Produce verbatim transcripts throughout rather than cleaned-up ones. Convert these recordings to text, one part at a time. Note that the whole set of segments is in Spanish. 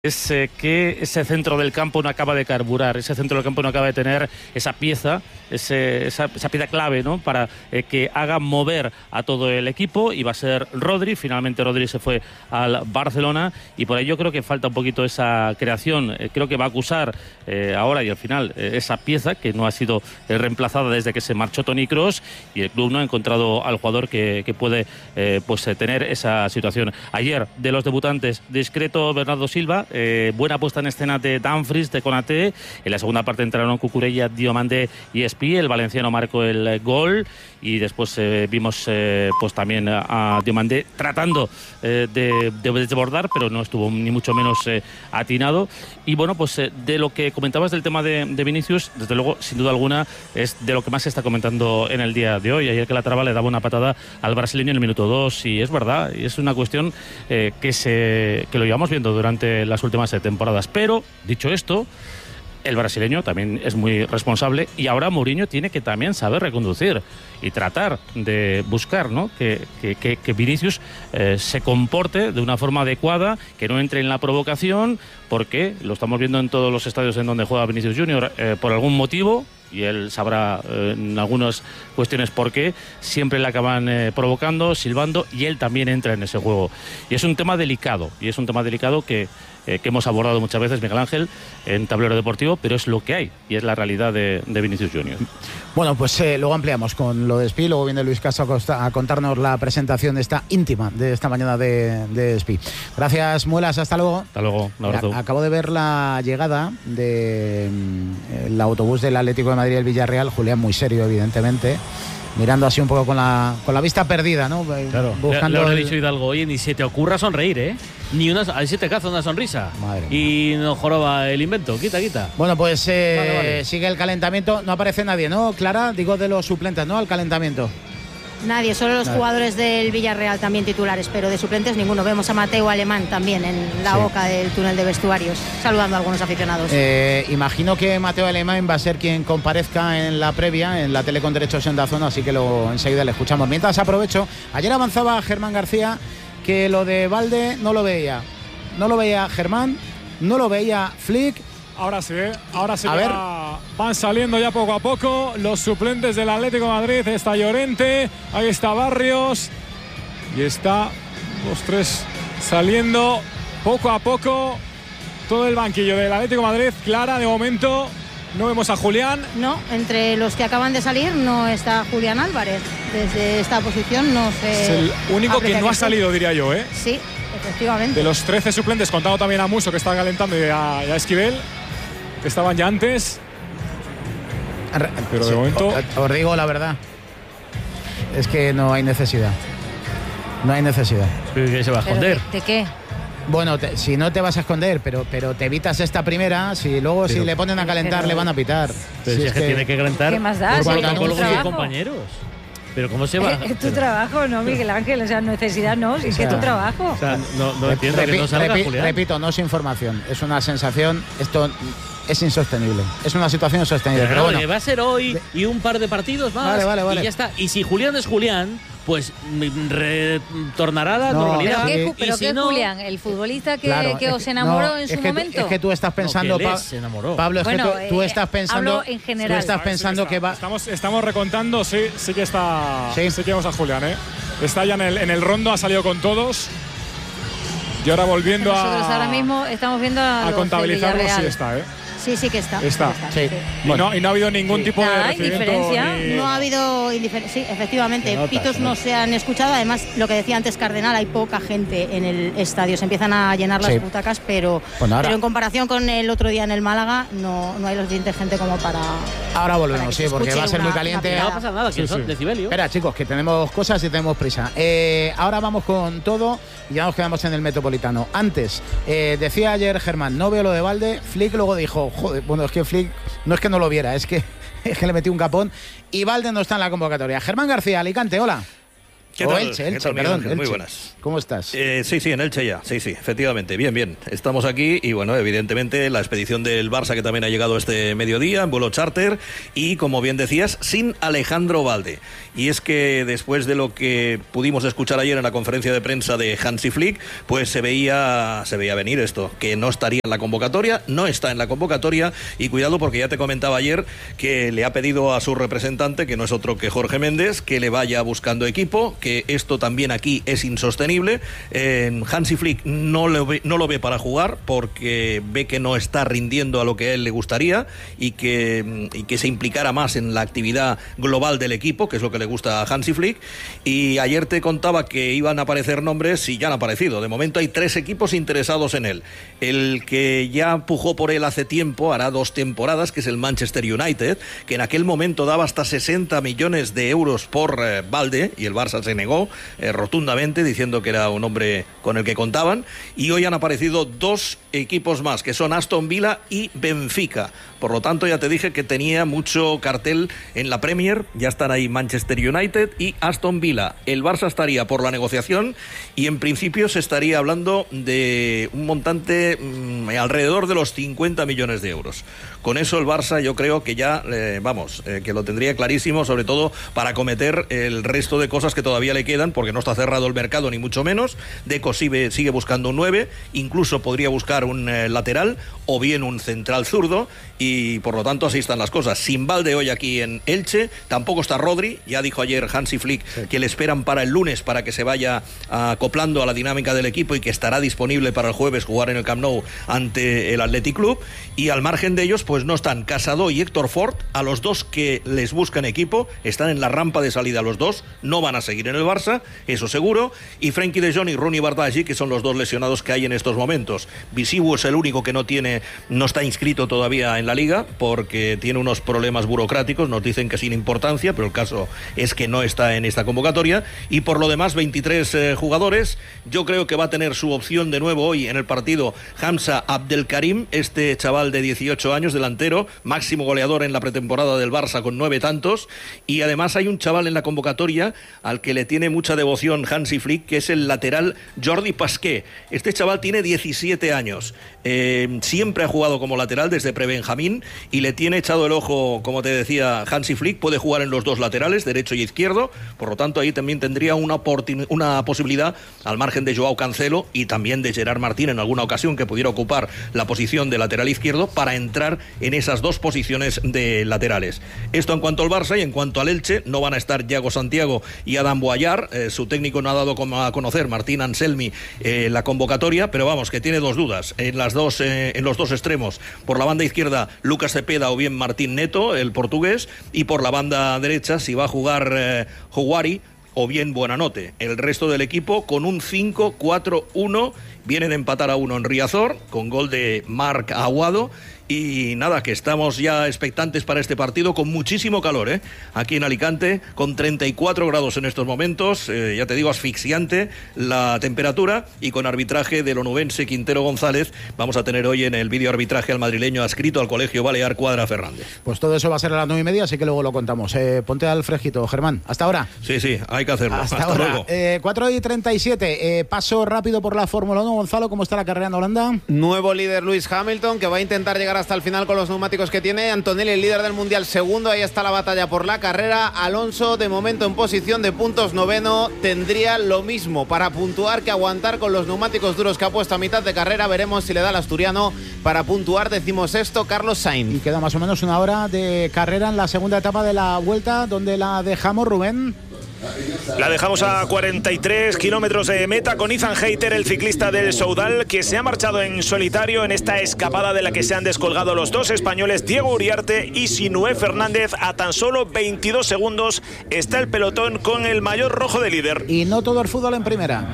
es eh, que ese centro del campo no acaba de carburar, ese centro del campo no acaba de tener esa pieza, ese, esa, esa pieza clave, ¿no? Para eh, que haga mover a todo el equipo, y va a ser Rodri. Finalmente Rodri se fue al Barcelona y por ahí yo creo que falta un poquito esa creación. Eh, creo que va a acusar eh, ahora y al final eh, esa pieza que no ha sido eh, reemplazada desde que se marchó Toni Kroos, y el club no ha encontrado al jugador que, que puede eh, pues eh, tener esa situación. Ayer, de los debutantes, discreto Bernardo Silva. Eh, buena puesta en escena de Dumfries, de Konaté. En la segunda parte entraron Cucurella, Diomandé y Espí. El valenciano marcó el gol y después eh, vimos eh, pues también a, a Diomandé tratando eh, de, de desbordar, pero no estuvo ni mucho menos eh, atinado. Y bueno, pues eh, de lo que comentabas del tema de, de Vinicius, desde luego, sin duda alguna, es de lo que más se está comentando en el día de hoy. Ayer que la traba le daba una patada al brasileño en el minuto dos, y es verdad, y es una cuestión eh, que, se, que lo llevamos viendo durante las últimas temporadas. Pero, dicho esto, el brasileño también es muy responsable, y ahora Mourinho tiene que también saber reconducir y tratar de buscar, ¿no? que, que, que, que Vinicius eh, se comporte de una forma adecuada, que no entre en la provocación, porque lo estamos viendo en todos los estadios en donde juega Vinicius Junior, eh, por algún motivo, y él sabrá eh, en algunas cuestiones por qué, siempre le acaban eh, provocando, silbando, y él también entra en ese juego. Y es un tema delicado, y es un tema delicado que, eh, que hemos abordado muchas veces, Miguel Ángel, en Tablero Deportivo, pero es lo que hay, y es la realidad de, de Vinicius Junior. Bueno, pues eh, luego ampliamos con lo de Espí, luego viene Luis Castro a, a contarnos la presentación de esta íntima de esta mañana de, de Espí. Gracias, Muelas, hasta luego. Hasta luego, un abrazo. A, acabo de ver la llegada del de, autobús del Atlético de Madrid y el Villarreal, Julián muy serio, evidentemente, mirando así un poco con la, con la vista perdida, ¿no? Claro, buscando le, le habrá el... dicho Hidalgo, oye, ni se te ocurra sonreír, ¿eh? Ni una, a ver si te caza una sonrisa. Madre y no joroba el invento, quita, quita. Bueno, pues eh, vale, vale. sigue el calentamiento, no aparece nadie, ¿no, Clara? Digo, de los suplentes, ¿no? Al calentamiento. Nadie, solo los Nadie. Jugadores del Villarreal también titulares, pero de suplentes ninguno. Vemos a Mateo Alemán también en la Sí. boca del túnel de vestuarios, saludando a algunos aficionados. Eh, imagino que Mateo Alemán va a ser quien comparezca en la previa, en la tele con derechos en Dazón, así que lo, enseguida le escuchamos. Mientras aprovecho, ayer avanzaba Germán García que lo de Valde no lo veía. No lo veía Germán, no lo veía Flick. Ahora sí, ¿eh? Ahora sí A que ver. va, van saliendo ya poco a poco los suplentes del Atlético de Madrid. Está Llorente, ahí está Barrios y está los tres saliendo poco a poco todo el banquillo del Atlético de Madrid. Clara, de momento no vemos a Julián. No, entre los que acaban de salir no está Julián Álvarez. Desde esta posición no se... Es el único que no ha aprecia salido, diría yo, ¿eh? Sí, efectivamente. De los trece suplentes, contando también a Musso, que está calentando, y a, y a Esquivel, que estaban ya antes. Pero de Sí, momento... Os, os digo la verdad, es que no hay necesidad. No hay necesidad. ¿Qué se va a ¿Pero esconder? de, de qué? Bueno, te, si no te vas a esconder, pero, pero te evitas esta primera, si luego Pero- si le ponen a calentar pero- le van a pitar. Pero Si si es que tiene que calentar ¿Qué más da? por Si protocolo es con tu sus trabajo. compañeros. Pero ¿cómo se va? Es tu Pero- trabajo, ¿no, Miguel Ángel? O sea, necesidad no, si es que es tu trabajo. O sea, no, no entiendo que Repi- no salga repi- Julián. repito, no es información, es una sensación, esto es insostenible, es una situación insostenible. Pero Pero bueno, bueno, que va a ser hoy y un par de partidos más. Vale, vale, vale. Y ya está. Y si Julián es Julián, pues mm, retornará a la No, normalidad. ¿Pero qué, y- Ju- pero y si qué no- Julián? ¿El futbolista que, claro, que es os que- enamoró no, en es su que tú- momento? es que tú estás pensando, que él Pa- es, se enamoró. Pablo, es Bueno, que tú, tú eh, estás pensando, hablo en general. tú estás A ver, sí pensando está. que va. Estamos, estamos recontando, sí, sí que está. Sí. Sí, que vemos a Julián, ¿eh? Está ya en el, en el rondo, ha salido con todos. Y ahora volviendo Nosotros a, ahora mismo estamos viendo a, a los contabilizarlo, del sí Villarreal. está, ¿eh? Sí, sí que está. Está. Sí. Y, no, y no ha habido ningún Sí. tipo Nada, de recibimiento. indiferencia. ni- No ha habido indiferencia. Sí, efectivamente. Se nota, Pitos se no nota. se han escuchado. Además, lo que decía antes Cardenal, hay poca gente en el estadio. Se empiezan a llenar las Sí. butacas, pero, Bueno, ahora- pero en comparación con el otro día en el Málaga, no, no hay los dientes gente como para. Ahora para volvemos, que sí, se porque escuche va a ser una- muy caliente. una No va a pegada. pasar nada, que Sí, son sí. decibelios. Espera, chicos, que tenemos cosas y tenemos prisa. Eh, ahora vamos con todo y ya nos quedamos en el Metropolitano. Antes, eh, decía ayer Germán, no veo lo de Valde. Flick luego dijo, joder, bueno, es que Flick no es que no lo viera, es que, es que le metí un capón. Y Valde no está en la convocatoria. Germán García, Alicante, hola. ¿Qué o tal? Elche, ¿Qué Elche, tal, Miguel perdón, Ángel? Muy Elche. buenas. ¿Cómo estás? Eh, sí, sí, en Elche ya, sí, sí, efectivamente, bien, bien. Estamos aquí y bueno, evidentemente la expedición del Barça que también ha llegado este mediodía en vuelo charter y como bien decías, sin Alejandro Balde. Y es que después de lo que pudimos escuchar ayer en la conferencia de prensa de Hansi Flick, pues se veía, se veía venir esto, que no estaría en la convocatoria, no está en la convocatoria y cuidado porque ya te comentaba ayer que le ha pedido a su representante, que no es otro que Jorge Méndez, que le vaya buscando equipo, que esto también aquí es insostenible. Eh, Hansi Flick no lo, ve, no lo ve para jugar porque ve que no está rindiendo a lo que a él le gustaría y que, y que se implicara más en la actividad global del equipo, que es lo que le gusta a Hansi Flick. Y ayer te contaba que iban a aparecer nombres y ya han aparecido. De momento hay tres equipos interesados en él. El que ya pujó por él hace tiempo, hará dos temporadas, que es el Manchester United, que en aquel momento daba hasta sesenta millones de euros por eh, Balde, y el Barça se negó eh, rotundamente, diciendo que era un hombre con el que contaban. Y hoy han aparecido dos equipos más, que son Aston Villa y Benfica. Por lo tanto, ya te dije que tenía mucho cartel en la Premier. Ya están ahí Manchester United y Aston Villa. El Barça estaría por la negociación y en principio se estaría hablando de un montante mmm, alrededor de los cincuenta millones de euros. Con eso el Barça yo creo que ya, eh, vamos, eh, que lo tendría clarísimo, sobre todo para acometer el resto de cosas que todavía le quedan, porque no está cerrado el mercado ni mucho menos. Deco sigue, sigue buscando un nueve, incluso podría buscar un eh, lateral o bien un central zurdo y por lo tanto así están las cosas. Sin Balde hoy aquí en Elche, tampoco está Rodri, ya dijo ayer Hansi Flick sí. que le esperan para el lunes para que se vaya acoplando a la dinámica del equipo y que estará disponible para el jueves jugar en el Camp Nou ante el Athletic Club. Y al margen de ellos pues no están Casado y Héctor Ford, a los dos que les buscan equipo, están en la rampa de salida los dos, no van a seguir en el Barça, eso seguro, y Frenkie de Jong y Ronnie Bardghji, que son los dos lesionados que hay en estos momentos. Visibu es el único que no tiene, no está inscrito todavía en la Liga porque tiene unos problemas burocráticos, nos dicen que sin importancia, pero el caso es que no está en esta convocatoria. Y por lo demás veintitrés eh, jugadores. Yo creo que va a tener su opción de nuevo hoy en el partido Hamza Abdelkarim, este chaval de dieciocho años, delantero, máximo goleador en la pretemporada del Barça con nueve tantos. Y además hay un chaval en la convocatoria al que le tiene mucha devoción Hansi Flick, que es el lateral Jordi Pasqué. Este chaval tiene diecisiete años, eh, siempre ha jugado como lateral desde prebenjamín y le tiene echado el ojo, como te decía Hansi Flick, puede jugar en los dos laterales, derecho y izquierdo, por lo tanto ahí también tendría una, una posibilidad al margen de Joao Cancelo y también de Gerard Martín en alguna ocasión que pudiera ocupar la posición de lateral izquierdo para entrar en esas dos posiciones de laterales. Esto en cuanto al Barça. Y en cuanto al Elche, no van a estar Yago Santiago y Adam Boyar, eh, su técnico no ha dado como a conocer, Martín Anselmi, eh, la convocatoria, pero vamos, que tiene dos dudas en, las dos, eh, en los dos extremos. Por la banda izquierda, Lucas Cepeda o bien Martín Neto, el portugués, y por la banda derecha, si va a jugar eh, Houari o bien Buenanote. El resto del equipo con un cinco cuatro uno, viene de empatar a uno en Riazor con gol de Marc Aguado. Y nada, que estamos ya expectantes para este partido con muchísimo calor, ¿eh? Aquí en Alicante, con treinta y cuatro grados en estos momentos, eh, ya te digo, asfixiante la temperatura, y con arbitraje del onubense Quintero González. Vamos a tener hoy en el vídeo arbitraje al madrileño adscrito al Colegio Balear Cuadra Fernández. Pues todo eso va a ser a las nueve y media, así que luego lo contamos. Eh, ponte al fresquito, Germán. Hasta ahora. Sí, sí, hay que hacerlo. Hasta, Hasta ahora. luego. Eh, cuatro y treinta y siete, eh, paso rápido por la Fórmula uno. Gonzalo, ¿cómo está la carrera en Holanda? Nuevo líder Lewis Hamilton, que va a intentar llegar hasta el final con los neumáticos que tiene. Antonelli, el líder del mundial, segundo. Ahí está la batalla por la carrera. Alonso, de momento en posición de puntos, noveno. Tendría lo mismo para puntuar que aguantar con los neumáticos duros que ha puesto a mitad de carrera. Veremos si le da al asturiano para puntuar. Decimosexto, Carlos Sainz. Y queda más o menos una hora de carrera en la segunda etapa de la Vuelta, donde la dejamos, Rubén. La dejamos a cuarenta y tres kilómetros de meta con Ethan Hayter, el ciclista del Soudal, que se ha marchado en solitario en esta escapada de la que se han descolgado los dos españoles Diego Uriarte y Sinué Fernández. A tan solo veintidós segundos está el pelotón con el maillot rojo de líder. Y no todo el fútbol en primera.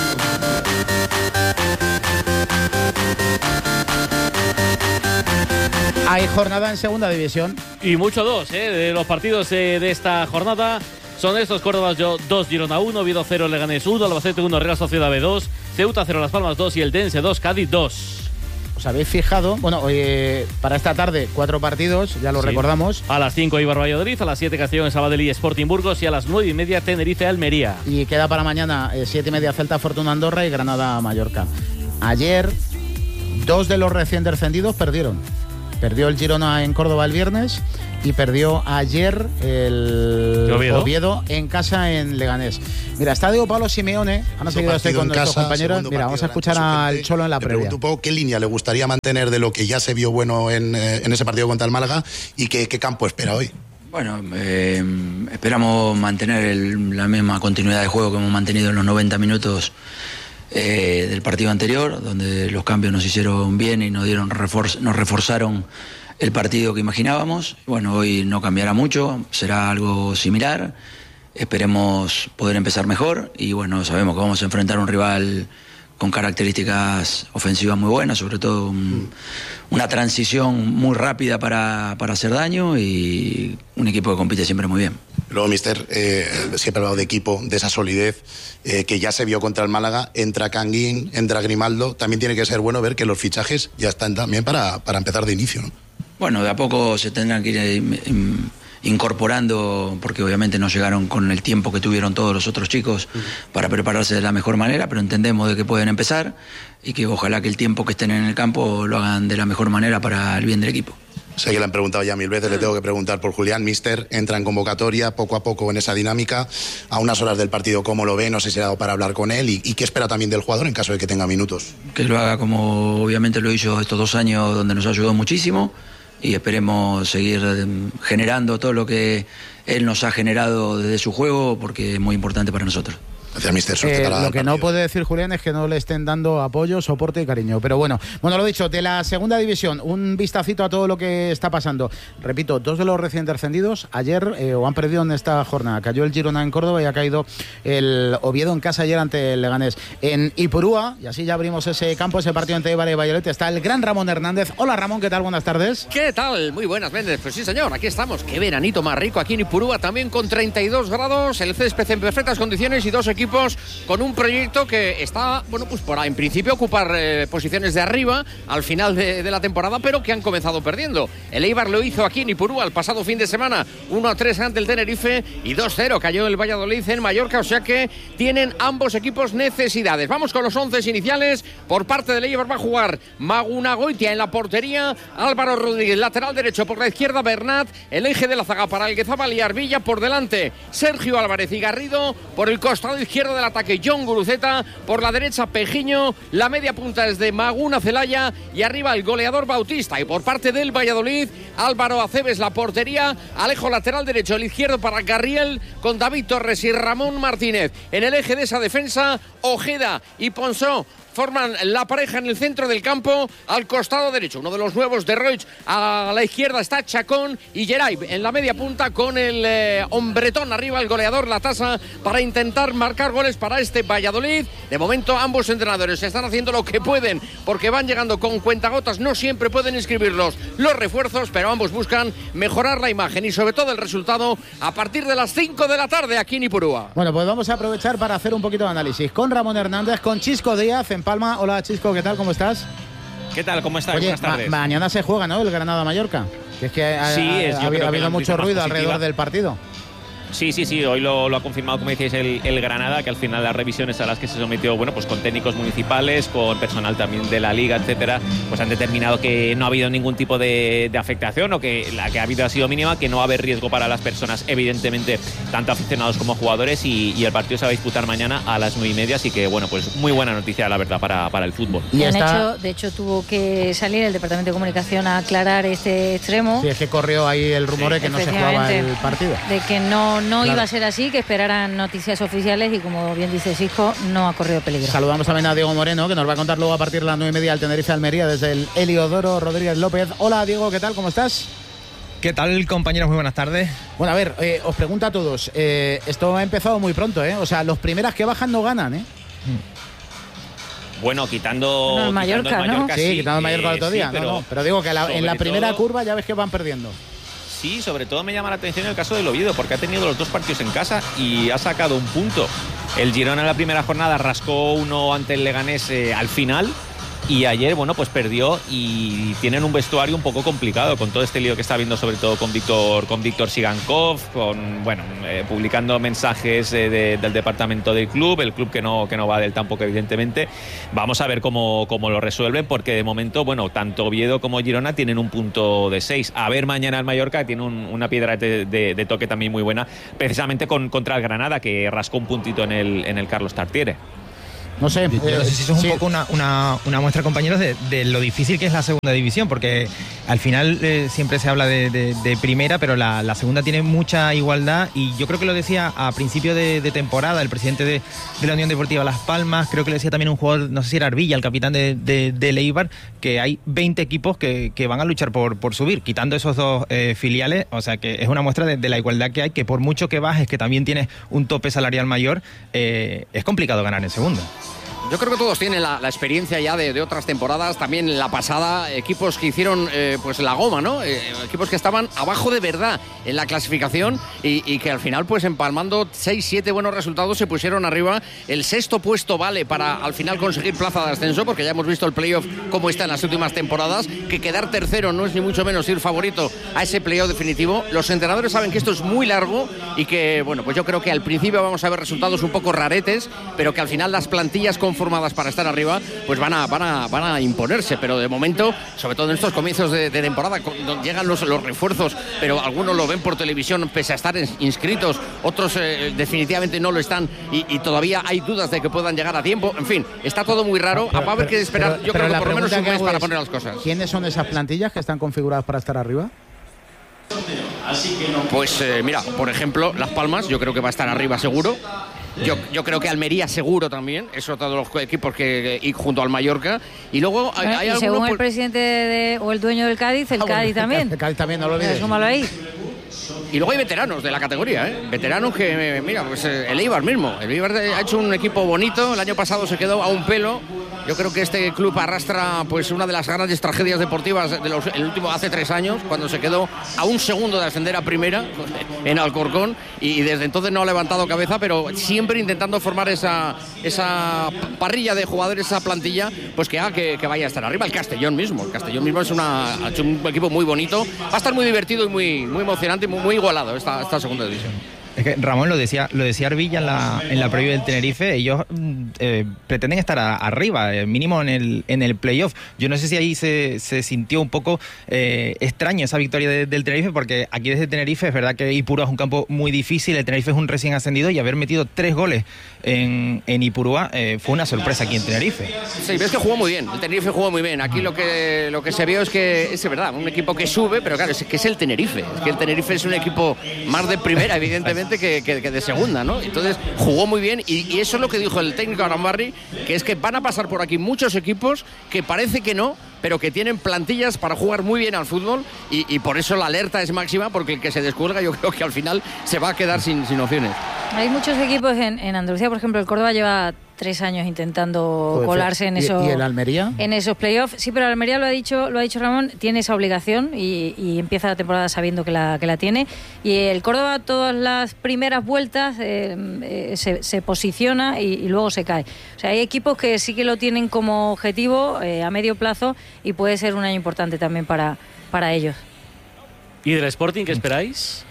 Hay jornada en segunda división. Y mucho dos, ¿eh? De los partidos eh, de esta jornada. Son estos: Córdoba dos, Girona uno, Oviedo cero, Leganés uno, Albacete uno, Real Sociedad B dos, Ceuta cero, Las Palmas dos y el Dense dos, Cádiz dos. os habéis fijado, bueno, eh, para esta tarde cuatro partidos, ya lo Sí. recordamos. A las cinco Eibar Valladolid, a las siete Castellón Sabadell y Sporting Burgos y a las nueve y media Tenerife Almería. Y queda para mañana eh, siete y media Celta Fortuna Andorra y Granada Mallorca. Ayer, dos de los recién descendidos perdieron. Perdió el Girona en Córdoba el viernes y perdió ayer el Oviedo. Oviedo en casa en Leganés. Mira, está Diego Pablo Simeone. Han seguido estoy con nuestros compañeros. Mira, vamos a escuchar al Cholo en la Le previa. pregunto un poco qué línea le gustaría mantener de lo que ya se vio bueno en, eh, en ese partido contra el Málaga y qué, qué campo espera hoy. Bueno, eh, esperamos mantener el- la misma continuidad de juego que hemos mantenido en los noventa minutos eh, del partido anterior, donde los cambios nos hicieron bien y nos dieron refor- nos reforzaron el partido que imaginábamos. Bueno, hoy no cambiará mucho, será algo similar. Esperemos poder empezar mejor y bueno, sabemos que vamos a enfrentar a un rival con características ofensivas muy buenas, sobre todo un- una transición muy rápida para, para hacer daño y un equipo que compite siempre muy bien. Luego, mister, eh, siempre ha hablado de equipo, de esa solidez eh, que ya se vio contra el Málaga. Entra Canguín, entra Grimaldo. También tiene que ser bueno ver que los fichajes ya están también para, para empezar de inicio, ¿no? Bueno, de a poco se tendrán que ir eh, im- incorporando, porque obviamente no llegaron con el tiempo que tuvieron todos los otros chicos para prepararse de la mejor manera, pero entendemos de que pueden empezar y que ojalá que el tiempo que estén en el campo lo hagan de la mejor manera para el bien del equipo. Sé que le han preguntado ya mil veces, le tengo que preguntar por Julián. Mister, entra en convocatoria poco a poco en esa dinámica. A unas horas del partido, ¿cómo lo ve? No sé si ha dado para hablar con él. ¿Y, y qué espera también del jugador en caso de que tenga minutos? Que lo haga como obviamente lo hizo estos dos años donde nos ayudó muchísimo y esperemos seguir eh, generando todo lo que él nos ha generado desde su juego porque es muy importante para nosotros. Gracias, mister. Eh, lo que no puede decir Julián es que no le estén dando apoyo, soporte y cariño. Pero bueno, bueno, lo dicho, de la segunda división, un vistacito a todo lo que está pasando. Repito, dos de los recién descendidos ayer eh, o han perdido en esta jornada. Cayó el Girona en Córdoba y ha caído el Oviedo en casa ayer ante el Leganés. En Ipurúa, y así ya abrimos ese campo, ese partido entre Eibar y Valladolid, está el gran Ramón Hernández. Hola Ramón, ¿qué tal? Buenas tardes. ¿Qué tal? Muy buenas, Méndez. Pues sí, señor, aquí estamos. Qué veranito más rico aquí en Ipurúa, también con treinta y dos grados, el césped en perfectas condiciones y dos equipos con un proyecto que está, bueno, pues por en principio ocupar eh, posiciones de arriba al final de, de la temporada, pero que han comenzado perdiendo. El Eibar lo hizo aquí en Ipurúa el pasado fin de semana, uno a tres ante el Tenerife y dos cero cayó el Valladolid en Mallorca, o sea que tienen ambos equipos necesidades. Vamos con los once iniciales. Por parte del Eibar va a jugar Magunagoitia en la portería, Álvaro Rodríguez lateral derecho, por la izquierda Bernat, el eje de la zaga para Alguezabal y Arvilla, por delante Sergio Álvarez y Garrido, por el costado izquierdo del ataque John Guruceta, por la derecha Pejiño, la media punta es de Maguna Celaya y arriba el goleador Bautista. Y por parte del Valladolid, Álvaro Aceves la portería, Alejo lateral derecho, el izquierdo para Garriel con David Torres y Ramón Martínez. En el eje de esa defensa, Ojeda y Ponsó forman la pareja en el centro del campo, al costado derecho uno de los nuevos de Roig, a la izquierda está Chacón y Geray en la media punta con el eh, hombretón arriba, el goleador La Tasa, para intentar marcar goles para este Valladolid. De momento ambos entrenadores están haciendo lo que pueden porque van llegando con cuentagotas, no siempre pueden inscribirlos los refuerzos, pero ambos buscan mejorar la imagen y sobre todo el resultado a partir de las cinco de la tarde aquí en Ipurúa. Bueno, pues vamos a aprovechar para hacer un poquito de análisis con Ramón Hernández, con Chisco Díaz en Palma. Hola Chisco, ¿qué tal? ¿Cómo estás? ¿Qué tal? ¿Cómo estás? Oye, Buenas tardes. ma mañana se juega, ¿no? El Granada-Mallorca. Que es que ha, Sí, ha- es, yo ha, creo ha que habido la mucho noticia más ruido positiva. alrededor del partido. Sí, sí, sí, hoy lo, lo ha confirmado, como decíais, el, el Granada, que al final las revisiones a las que se sometió, bueno, pues con técnicos municipales, con personal también de la Liga, etcétera, pues han determinado que no ha habido ningún tipo de, de afectación o que la que ha habido ha sido mínima, que no va a haber riesgo para las personas, evidentemente, tanto aficionados como jugadores, y, y el partido se va a disputar mañana a las nueve y media, así que, bueno, pues muy buena noticia, la verdad, para, para el fútbol. Y han hecho, de hecho, tuvo que salir el Departamento de Comunicación a aclarar este extremo. Sí, es que corrió ahí el rumor de que no se jugaba el partido. De que no, no Claro. iba a ser así, que esperaran noticias oficiales y, como bien dice Sisco, no ha corrido peligro. Saludamos también a Diego Moreno, que nos va a contar luego a partir de las nueve y media al Tenerife Almería desde el Heliodoro Rodríguez López. Hola Diego, ¿qué tal? ¿Cómo estás? ¿Qué tal, compañeros? Muy buenas tardes. Bueno, a ver, eh, os pregunto a todos. Eh, esto ha empezado muy pronto, ¿eh? O sea, los primeras que bajan no ganan, ¿eh? Bueno, quitando, No, el quitando Mallorca, el ¿no? Mallorca, Sí, quitando el Mallorca el eh, otro sí, día. no, pero, no, pero digo que la- en la sobre primera todo- curva ya ves que van perdiendo. Sí, sobre todo me llama la atención el caso del Oviedo, porque ha tenido los dos partidos en casa y ha sacado un punto. El Girona en la primera jornada rascó uno ante el Leganés eh, al final y ayer, bueno, pues perdió y tienen un vestuario un poco complicado con todo este lío que está habiendo, sobre todo con Víctor con Víctor Sigankov, con, bueno, eh, publicando mensajes eh, de, del departamento del club, el club que no, que no va del tampoco, evidentemente. Vamos a ver cómo, cómo lo resuelven, porque de momento, bueno, tanto Oviedo como Girona tienen un punto de seis. A ver mañana el Mallorca, que tiene un, una piedra de, de, de toque también muy buena, precisamente con, contra el Granada, que rascó un puntito en el, en el Carlos Tartiere. No sé, yo, yo no sé si eso es sí. un poco una, una, una muestra, compañeros, de, de lo difícil que es la segunda división, porque al final eh, siempre se habla de, de, de primera, pero la, la segunda tiene mucha igualdad, y yo creo que lo decía a principio de, de temporada el presidente de, de la Unión Deportiva Las Palmas, creo que lo decía también un jugador, no sé si era Arbilla, el capitán de, de, de Eibar, que hay veinte equipos que, que van a luchar por, por subir, quitando esos dos eh, filiales, o sea que es una muestra de, de la igualdad que hay, que por mucho que bajes, que también tienes un tope salarial mayor, eh, es complicado ganar en segunda. Yo creo que todos tienen la, la experiencia ya de, de otras temporadas, también la pasada, equipos que hicieron eh, pues la goma, ¿no? Eh, equipos que estaban abajo de verdad en la clasificación y, y que al final, pues empalmando seis siete buenos resultados, se pusieron arriba. El sexto puesto vale para al final conseguir plaza de ascenso, porque ya hemos visto el playoff cómo está en las últimas temporadas, que quedar tercero no es ni mucho menos ir favorito a ese playoff definitivo. Los entrenadores saben que esto es muy largo y que, bueno, pues yo creo que al principio vamos a ver resultados un poco raretes, pero que al final las plantillas con formadas para estar arriba, pues van a, van a, van a imponerse, pero de momento, sobre todo en estos comienzos de, de temporada, donde llegan los, los refuerzos, pero algunos lo ven por televisión pese a estar inscritos, otros eh, definitivamente no lo están y, y todavía hay dudas de que puedan llegar a tiempo. En fin, está todo muy raro, pero, va a haber que esperar, pero, yo pero creo que por lo menos un mes para es, poner las cosas. ¿Quiénes son esas plantillas que están configuradas para estar arriba? Pues eh, mira, por ejemplo, Las Palmas, yo creo que va a estar arriba seguro. Yo, yo creo que Almería seguro también, es otro de los equipos que y junto al Mallorca. Y luego hay, bueno, hay y algunos, según pues, el presidente de, o el dueño del Cádiz, el ah, Cádiz bueno, también. El Cádiz también, no lo olvides. Súmalo ahí. Y luego hay veteranos de la categoría, ¿eh? Veteranos que, mira, pues el Eibar mismo. El Eibar ha hecho un equipo bonito, el año pasado se quedó a un pelo. Yo creo que este club arrastra pues una de las grandes tragedias deportivas de los el último hace tres años, cuando se quedó a un segundo de ascender a primera en Alcorcón, y desde entonces no ha levantado cabeza, pero siempre intentando formar esa, esa parrilla de jugadores, esa plantilla, pues que haga que, que vaya a estar arriba. El Castellón mismo, el Castellón mismo es una, ha hecho un equipo muy bonito, va a estar muy divertido y muy, muy emocionante y muy, muy igualado esta, esta segunda división. Es que Ramón lo decía, lo decía Arbilla en la, en la previa del Tenerife, ellos eh, pretenden estar a, arriba, eh, mínimo en el, en el playoff. Yo no sé si ahí se, se sintió un poco eh, extraño esa victoria de, del Tenerife, porque aquí desde Tenerife es verdad que Ipurúa es un campo muy difícil, el Tenerife es un recién ascendido, y haber metido tres goles en, en Ipurúa eh, fue una sorpresa aquí en Tenerife. Sí, ves que jugó muy bien, el Tenerife jugó muy bien. Aquí lo que, lo que se vio es que es verdad, un equipo que sube, pero claro, es que es el Tenerife, es que el Tenerife es un equipo más de primera, evidentemente, Que, que, que de segunda, ¿no? Entonces jugó muy bien y, y eso es lo que dijo el técnico Arambarri, que es que van a pasar por aquí muchos equipos que parece que no, pero que tienen plantillas para jugar muy bien al fútbol y, y por eso la alerta es máxima, porque el que se descuelga yo creo que al final se va a quedar sin, sin opciones. Hay muchos equipos en, en Andalucía, por ejemplo, el Córdoba lleva tres años intentando Puede colarse en ¿Y, esos, ¿Y el Almería? en esos playoffs. Sí, pero el Almería lo ha dicho, lo ha dicho Ramón, tiene esa obligación y, y empieza la temporada sabiendo que la, que la tiene. Y el Córdoba todas las primeras vueltas eh, eh, se, se posiciona y, y luego se cae. O sea, hay equipos que sí que lo tienen como objetivo eh, a medio plazo y puede ser un año importante también para, para ellos. ¿Y del Sporting qué esperáis?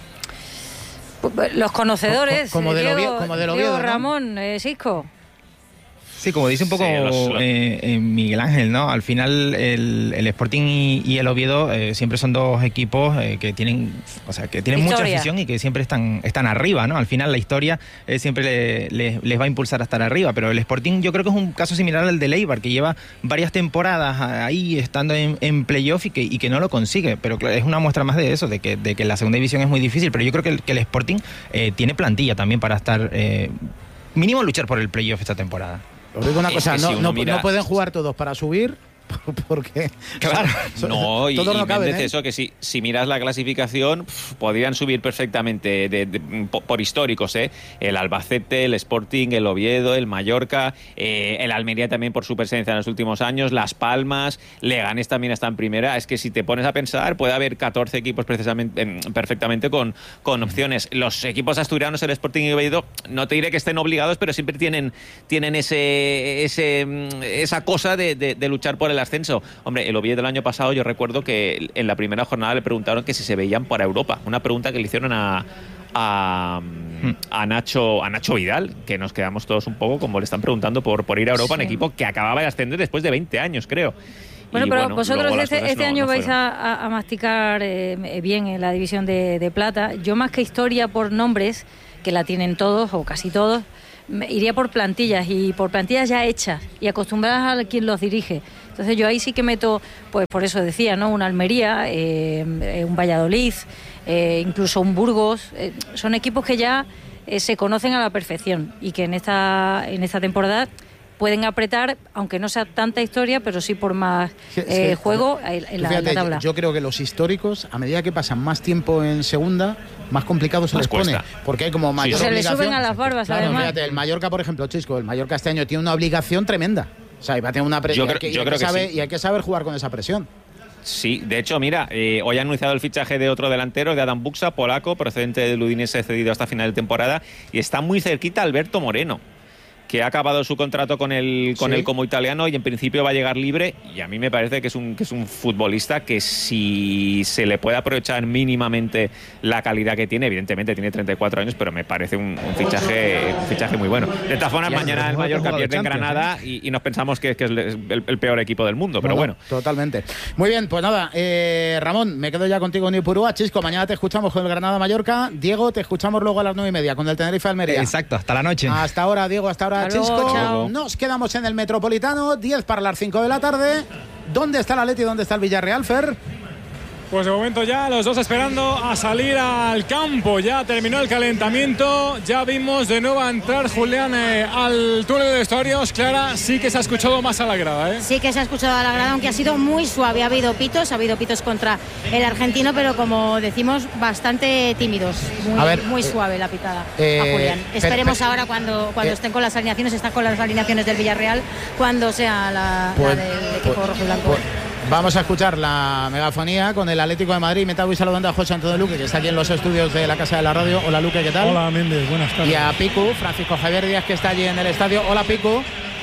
Los conocedores, como, como eh, del Diego, Oviedo, como del Diego Oviedo, ¿no? Ramón, eh, Sisco. Sí, como dice un poco Sí, los- los- eh, eh, Miguel Ángel, ¿no? Al final el, el Sporting y, y el Oviedo eh, siempre son dos equipos eh, que tienen, o sea, que tienen mucha Historia. afición y que siempre están, están arriba, ¿no? Al final la historia eh, siempre le- le- les va a impulsar a estar arriba, pero el Sporting yo creo que es un caso similar al de Eibar, que lleva varias temporadas ahí estando en, en playoff y que, y que no lo consigue, pero claro, es una muestra más de eso, de que, de que la segunda división es muy difícil, pero yo creo que el, que el Sporting eh, tiene plantilla también para estar, eh, mínimo luchar por el playoff esta temporada. Os digo una Es cosa, que no, si uno no, mira- no pueden jugar todos para subir, Porque claro, no, y, y no caben, Méndez, ¿eh? eso que si, si miras la clasificación, pff, podrían subir perfectamente de, de, por, por históricos, ¿eh? El Albacete, el Sporting, el Oviedo, el Mallorca, eh, el Almería también por su presencia en los últimos años, Las Palmas, Leganés también está en primera. Es que si te pones a pensar, puede haber catorce equipos precisamente, eh, perfectamente con, con opciones. Los equipos asturianos, el Sporting y el Oviedo, no te diré que estén obligados, pero siempre tienen, tienen ese, ese, esa cosa de, de, de luchar por el ascenso. Hombre, el Oviedo del año pasado yo recuerdo que en la primera jornada le preguntaron que si se veían para Europa. Una pregunta que le hicieron a, a, a, Nacho, a Nacho Vidal, que nos quedamos todos un poco como le están preguntando por, por ir a Europa, sí. Un equipo que acababa de ascender después de veinte años, creo. Bueno, y, pero bueno, vosotros este, este no, año no vais a, a masticar eh, bien en la división de, de plata. Yo más que historia por nombres, que la tienen todos o casi todos, iría por plantillas y por plantillas ya hechas y acostumbradas a quien los dirige. Entonces yo ahí sí que meto, pues por eso decía, ¿no? Una Almería, eh, un Valladolid, eh, incluso un Burgos. Eh, son equipos que ya eh, se conocen a la perfección y que en esta, en esta temporada pueden apretar, aunque no sea tanta historia, pero sí por más eh, juego en, en, la, fíjate, en la tabla. Yo, yo creo que los históricos, a medida que pasan más tiempo en segunda, más complicado se más les cuesta. pone. Porque hay como mayor se obligación. le suben a las barbas, claro, además. Fíjate, el Mallorca, por ejemplo, Chisco, el Mallorca este año tiene una obligación tremenda. O sea, va a tener una presión. Y, y, sí. y hay que saber jugar con esa presión. Sí, de hecho, mira, eh, hoy ha anunciado el fichaje de otro delantero, de Adam Buxa, polaco, procedente del Udinese, cedido hasta final de temporada, y está muy cerquita Alberto Moreno, que ha acabado su contrato con él con sí. él como italiano y en principio va a llegar libre, y a mí me parece que es un que es un futbolista que si se le puede aprovechar mínimamente la calidad que tiene, evidentemente tiene treinta y cuatro años, pero me parece un, un fichaje un fichaje muy bueno. De todas formas, mañana el Mallorca pierde en Granada ¿eh? y, y nos pensamos que, que es el, el peor equipo del mundo, pero bueno. bueno. Totalmente. Muy bien, pues nada, eh, Ramón, me quedo ya contigo en Ipurúa. Chisco, mañana te escuchamos con el Granada-Mallorca. Diego, te escuchamos luego a las nueve y media con el Tenerife-Almería. Exacto, hasta la noche. Hasta ahora, Diego, hasta ahora. Hasta Chisco, luego, chao. nos quedamos en el Metropolitano, diez para las cinco de la tarde. ¿Dónde está el Atleti y dónde está el Villarreal, Fer? Pues de momento ya los dos esperando a salir al campo. Ya terminó el calentamiento. Ya vimos de nuevo a entrar Julián eh, al túnel de vestuarios. Clara, sí que se ha escuchado más a la grada, ¿eh? Sí que se ha escuchado a la grada, aunque ha sido muy suave. Ha habido pitos, ha habido pitos contra el argentino, pero como decimos, bastante tímidos. Muy, ver, muy eh, suave la pitada eh, a Julián. Esperemos pero, ahora cuando, cuando eh, estén con las alineaciones, están con las alineaciones del Villarreal, cuando sea la, pues, la del equipo pues, rojo y blanco. Pues, vamos a escuchar la megafonía con el Atlético de Madrid. Me voy saludando a José Antonio Luque, que está aquí en los estudios de la Casa de la Radio. Hola, Luque, ¿qué tal? Hola, Méndez, buenas tardes. Y a Picu, Francisco Javier Díaz, que está allí en el estadio. Hola, Picu.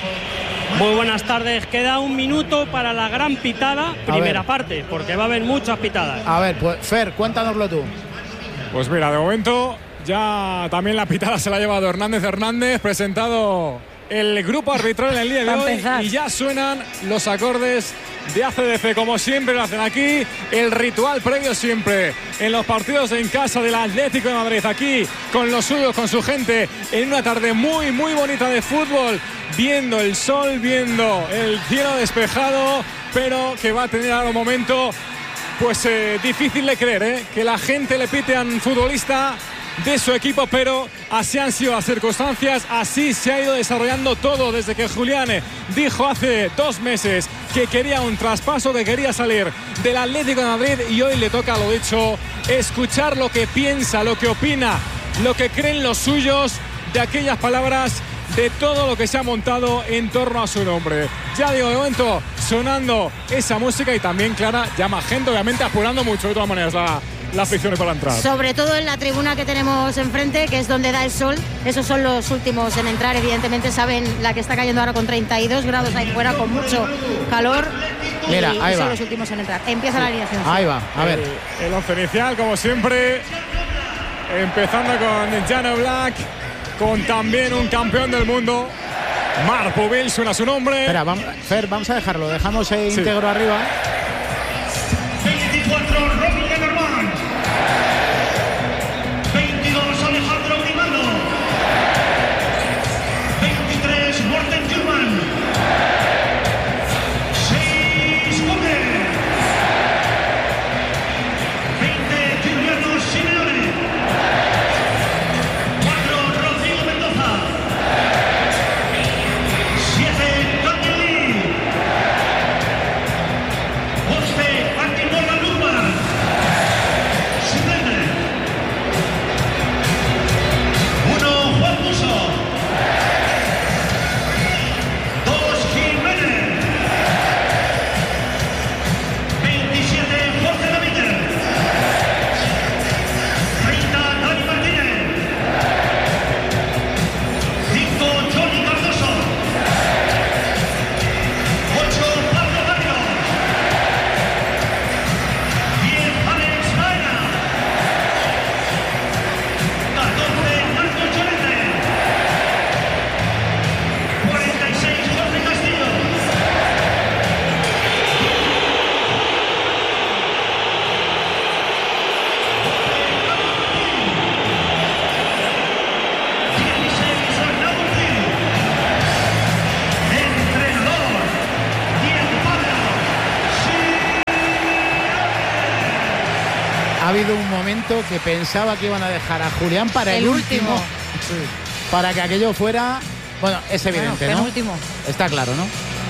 Muy buenas tardes. Queda un minuto para la gran pitada, primera parte, porque va a haber muchas pitadas. A ver, pues Fer, cuéntanoslo tú. Pues mira, de momento ya también la pitada se la ha llevado Hernández Hernández, presentado el grupo arbitral en el día de hoy, y ya suenan los acordes de A C D C, como siempre lo hacen aquí, el ritual previo siempre en los partidos en casa del Atlético de Madrid, aquí con los suyos, con su gente, en una tarde muy muy bonita de fútbol, viendo el sol, viendo el cielo despejado, pero que va a tener ahora un momento pues eh, difícil de creer, ¿eh? que la gente le pite a un futbolista de su equipo, pero así han sido las circunstancias, así se ha ido desarrollando todo desde que Julián dijo hace dos meses que quería un traspaso, que quería salir del Atlético de Madrid, y hoy le toca, lo dicho, escuchar lo que piensa, lo que opina, lo que creen los suyos de aquellas palabras, de todo lo que se ha montado en torno a su nombre. Ya digo, de momento sonando esa música, y también, Clara, llama gente, obviamente apurando mucho de todas maneras la las aficiones para entrar. Sobre todo en la tribuna que tenemos enfrente, que es donde da el sol. Esos son los últimos en entrar. Evidentemente saben la que está cayendo ahora con treinta y dos grados ahí fuera, con mucho calor. Mira, y, ahí y son va. los últimos en entrar. Empieza sí. la alineación. Ahí va, a ver. El, el once inicial, como siempre, empezando con Jan Black, con también un campeón del mundo, Marc Pubil, suena su nombre. Espera, vamos, Fer, vamos a dejarlo. Dejamos el sí. íntegro arriba. veinticuatro, Robin Lenormand. veintidós, Alejandro Grimaldo. veintitrés, Morten Jurman. seis, Gómez. veinte, Giuliano Simeone. cuatro, Rodrigo Mendoza. siete, Daniel Lee. ha habido un momento que pensaba que iban a dejar a Julián para el, El último. último. Sí. Para que aquello fuera... Bueno, es evidente, Bueno, ¿no? penúltimo. Está claro, ¿no?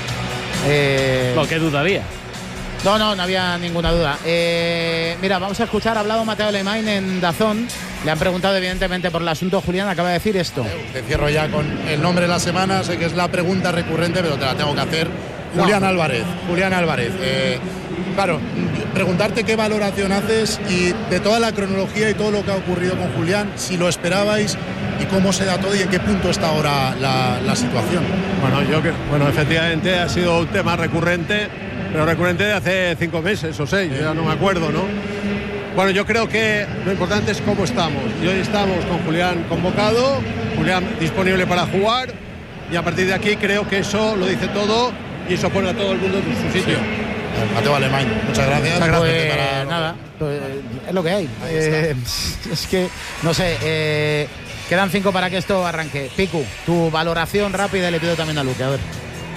Eh... No, qué duda había. No, no, no había ninguna duda. Eh, mira, vamos a escuchar, ha hablado Mateo Alemán en Dazón. Le han preguntado evidentemente por el asunto. Julián acaba de decir esto. Te cierro ya con el nombre de la semana. Sé que es la pregunta recurrente, pero te la tengo que hacer. Julián no. Álvarez. Julián Álvarez. Eh, claro, preguntarte qué valoración haces y de toda la cronología y todo lo que ha ocurrido con Julián, si lo esperabais y cómo se da todo y en qué punto está ahora la, la situación. Bueno, yo que, bueno, efectivamente ha sido un tema recurrente, pero recurrente de hace cinco meses o seis, ya no me acuerdo, ¿no? Bueno, yo creo que lo importante es cómo estamos. Y hoy estamos con Julián convocado, Julián disponible para jugar, y a partir de aquí creo que eso lo dice todo y eso pone a todo el mundo en su sitio. Sí. Mateo Alemán, muchas gracias. Muchas gracias. Pues, para... nada, pues, es lo que hay. Eh, es que, no sé, eh, quedan cinco para que esto arranque. Picu, tu valoración rápida y le pido también a Luque, a ver.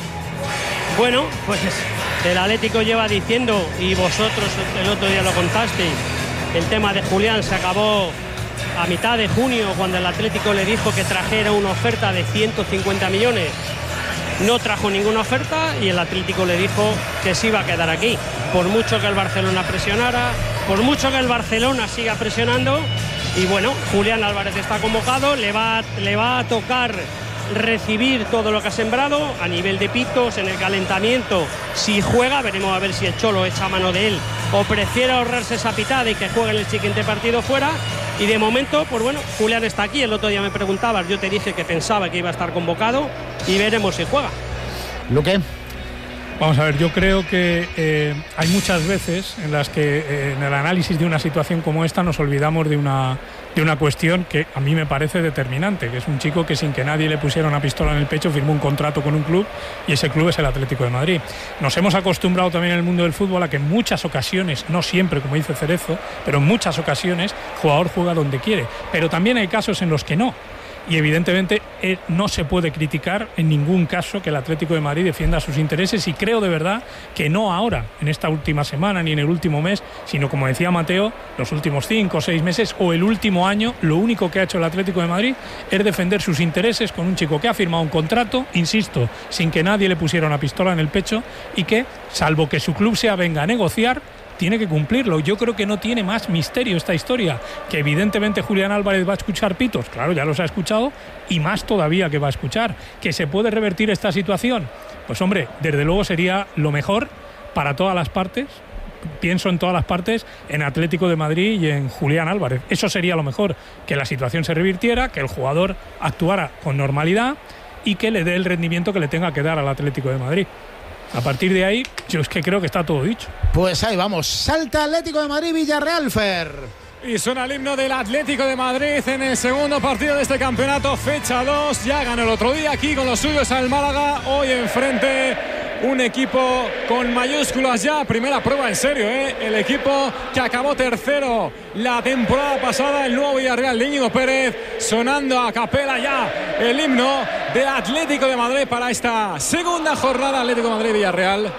Bueno, pues el Atlético lleva diciendo, y vosotros el otro día lo contasteis, el tema de Julián se acabó a mitad de junio, cuando el Atlético le dijo que trajera una oferta de ciento cincuenta millones. No trajo ninguna oferta y el Atlético le dijo que se iba a quedar aquí. Por mucho que el Barcelona presionara, por mucho que el Barcelona siga presionando. Y bueno, Julián Álvarez está convocado, le va, le va a tocar recibir todo lo que ha sembrado a nivel de pitos en el calentamiento. Si juega, veremos a ver si el Cholo echa mano de él o prefiere ahorrarse esa pitada y que juegue en el siguiente partido fuera. Y de momento, pues bueno, Julián está aquí. El otro día me preguntabas, yo te dije que pensaba que iba a estar convocado y veremos si juega. Luque. Vamos a ver, yo creo que eh, hay muchas veces en las que eh, en el análisis de una situación como esta nos olvidamos de una, de una cuestión que a mí me parece determinante, que es un chico que sin que nadie le pusiera una pistola en el pecho firmó un contrato con un club y ese club es el Atlético de Madrid. Nos hemos acostumbrado también en el mundo del fútbol a que en muchas ocasiones, no siempre como dice Cerezo, pero en muchas ocasiones el jugador juega donde quiere, pero también hay casos en los que no. Y evidentemente eh, no se puede criticar en ningún caso que el Atlético de Madrid defienda sus intereses y creo de verdad que no ahora, en esta última semana ni en el último mes, sino como decía Mateo, los últimos cinco o seis meses o el último año, lo único que ha hecho el Atlético de Madrid es defender sus intereses con un chico que ha firmado un contrato, insisto, sin que nadie le pusiera una pistola en el pecho y que, salvo que su club sea venga a negociar, tiene que cumplirlo. Yo creo que no tiene más misterio esta historia, que evidentemente Julián Álvarez va a escuchar pitos, claro, ya los ha escuchado, y más todavía que va a escuchar. ¿Que se puede revertir esta situación? Pues hombre, desde luego sería lo mejor para todas las partes, pienso en todas las partes, en Atlético de Madrid y en Julián Álvarez. Eso sería lo mejor, que la situación se revirtiera, que el jugador actuara con normalidad y que le dé el rendimiento que le tenga que dar al Atlético de Madrid. A partir de ahí, yo es que creo que está todo dicho. Pues ahí vamos. Salta Atlético de Madrid, Villarreal, Fer. Y suena el himno del Atlético de Madrid en el segundo partido de este campeonato, fecha dos. Ya ganó el otro día aquí con los suyos al Málaga. Hoy enfrente un equipo con mayúsculas ya. Primera prueba en serio, ¿eh? El equipo que acabó tercero la temporada pasada, el nuevo Villarreal de Íñigo Pérez, sonando a capela ya el himno de Atlético de Madrid para esta segunda jornada. Atlético de Madrid-Villarreal.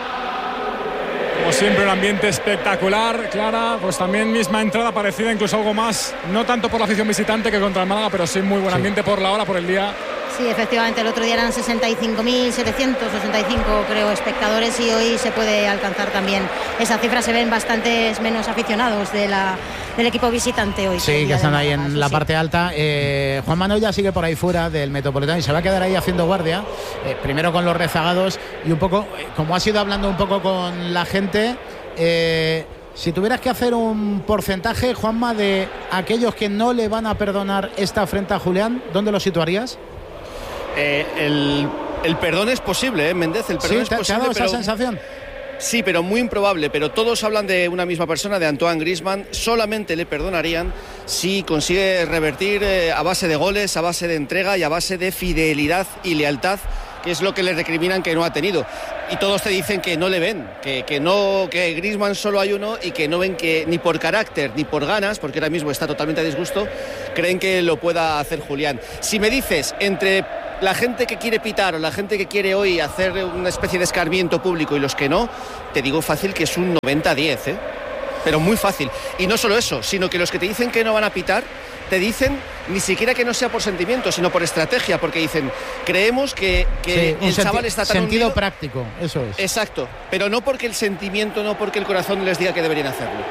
Como siempre, un ambiente espectacular. Clara, pues también misma entrada parecida, incluso algo más, no tanto por la afición visitante que contra el Málaga, pero sí muy buen ambiente por la hora, por el día. Sí, efectivamente, el otro día eran sesenta y cinco mil setecientos sesenta y cinco, creo, espectadores, y hoy se puede alcanzar también esa cifra. Se ven bastantes menos aficionados de la, del equipo visitante hoy. Sí, que están ahí en la parte alta. Eh, Juan Manuel ya sigue por ahí fuera del Metropolitano y se va a quedar ahí haciendo guardia, eh, primero con los rezagados y un poco, eh, como has ido hablando un poco con la gente, eh, si tuvieras que hacer un porcentaje, Juanma, de aquellos que no le van a perdonar esta afrenta a Julián, ¿dónde lo situarías? Eh, el, el perdón es posible, ¿eh, Méndez? El perdón ¿Sí? es ¿Te, posible, ¿Te ha dado pero, esa sensación? Sí, pero muy improbable. Pero todos hablan de una misma persona, de Antoine Griezmann. Solamente le perdonarían si consigue revertir eh, a base de goles, a base de entrega y a base de fidelidad y lealtad, que es lo que le recriminan que no ha tenido. Y todos te dicen que no le ven, que, que no, que Griezmann solo hay uno y que no ven que ni por carácter ni por ganas, porque ahora mismo está totalmente a disgusto, creen que lo pueda hacer Julián. Si me dices entre la gente que quiere pitar o la gente que quiere hoy hacer una especie de escarmiento público y los que no, te digo fácil que es un noventa a diez, ¿eh? pero muy fácil. Y no solo eso, sino que los que te dicen que no van a pitar, te dicen ni siquiera que no sea por sentimiento, sino por estrategia, porque dicen, creemos que, que sí, el senti- chaval está tan sentido hundido. práctico, eso es. Exacto, pero no porque el sentimiento, no porque el corazón les diga que deberían hacerlo.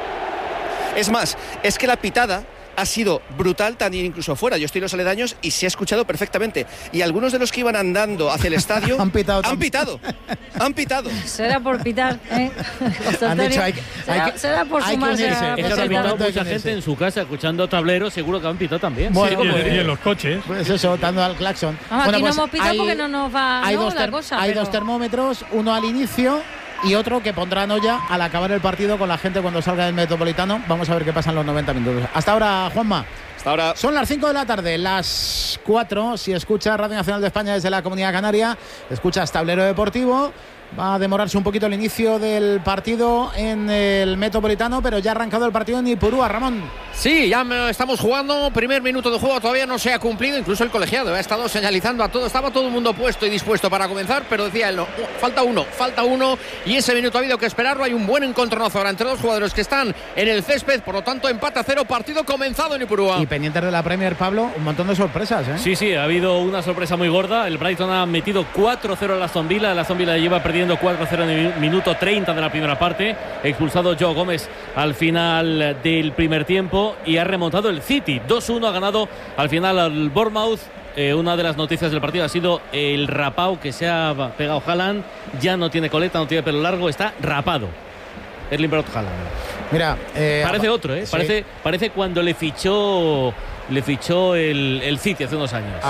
Es más, es que la pitada ha sido brutal también incluso fuera. Yo estoy en los aledaños y se ha escuchado perfectamente. Y algunos de los que iban andando hacia el estadio han pitado. Han pitado. Han pitado. Será por pitar, ¿eh? Han dicho, hay, será, hay que, será por hay sumarse que a es que ha pitado mucha gente en su casa escuchando tableros, seguro que han pitado también. Bueno, sí, y, pues, y en los coches. Pues eso, dando al claxon. Vamos, bueno, aquí pues no hemos pitado hay, porque no nos va hay no, dos la ter- cosa. Hay pero... dos termómetros, uno al inicio y otro que pondrán olla al acabar el partido con la gente cuando salga del Metropolitano. Vamos a ver qué pasa en los noventa minutos. Hasta ahora, Juanma. Hasta ahora. Son las cinco de la tarde, las cuatro. Si escuchas Radio Nacional de España desde la Comunidad Canaria, escuchas Tablero Deportivo. Va a demorarse un poquito el inicio del partido en el Metropolitano, pero ya ha arrancado el partido en Ipurúa, Ramón. Sí, ya me estamos jugando, primer minuto de juego todavía no se ha cumplido, incluso el colegiado ha estado señalizando a todo, estaba todo el mundo puesto y dispuesto para comenzar, pero decía él, no, falta uno, falta uno, y ese minuto ha habido que esperarlo, hay un buen encontronazo ahora entre dos jugadores que están en el césped, por lo tanto empate a cero, partido comenzado en Ipurúa. Y pendientes de la Premier, Pablo, un montón de sorpresas, ¿eh? Sí, sí, ha habido una sorpresa muy gorda, el Brighton ha metido cuatro cero al Aston Villa, el Aston Villa lleva perdiendo cuatro cero en el minuto treinta de la primera parte, expulsado Joe Gómez al final del primer tiempo y ha remontado el City, dos uno ha ganado al final al Bournemouth. Eh, una de las noticias del partido ha sido el rapao que se ha pegado Haaland, ya no tiene coleta, no tiene pelo largo, está rapado Erling Braut Haaland. Mira, eh, parece otro, ¿eh? sí. Parece, parece cuando le fichó le fichó el, el City hace unos años.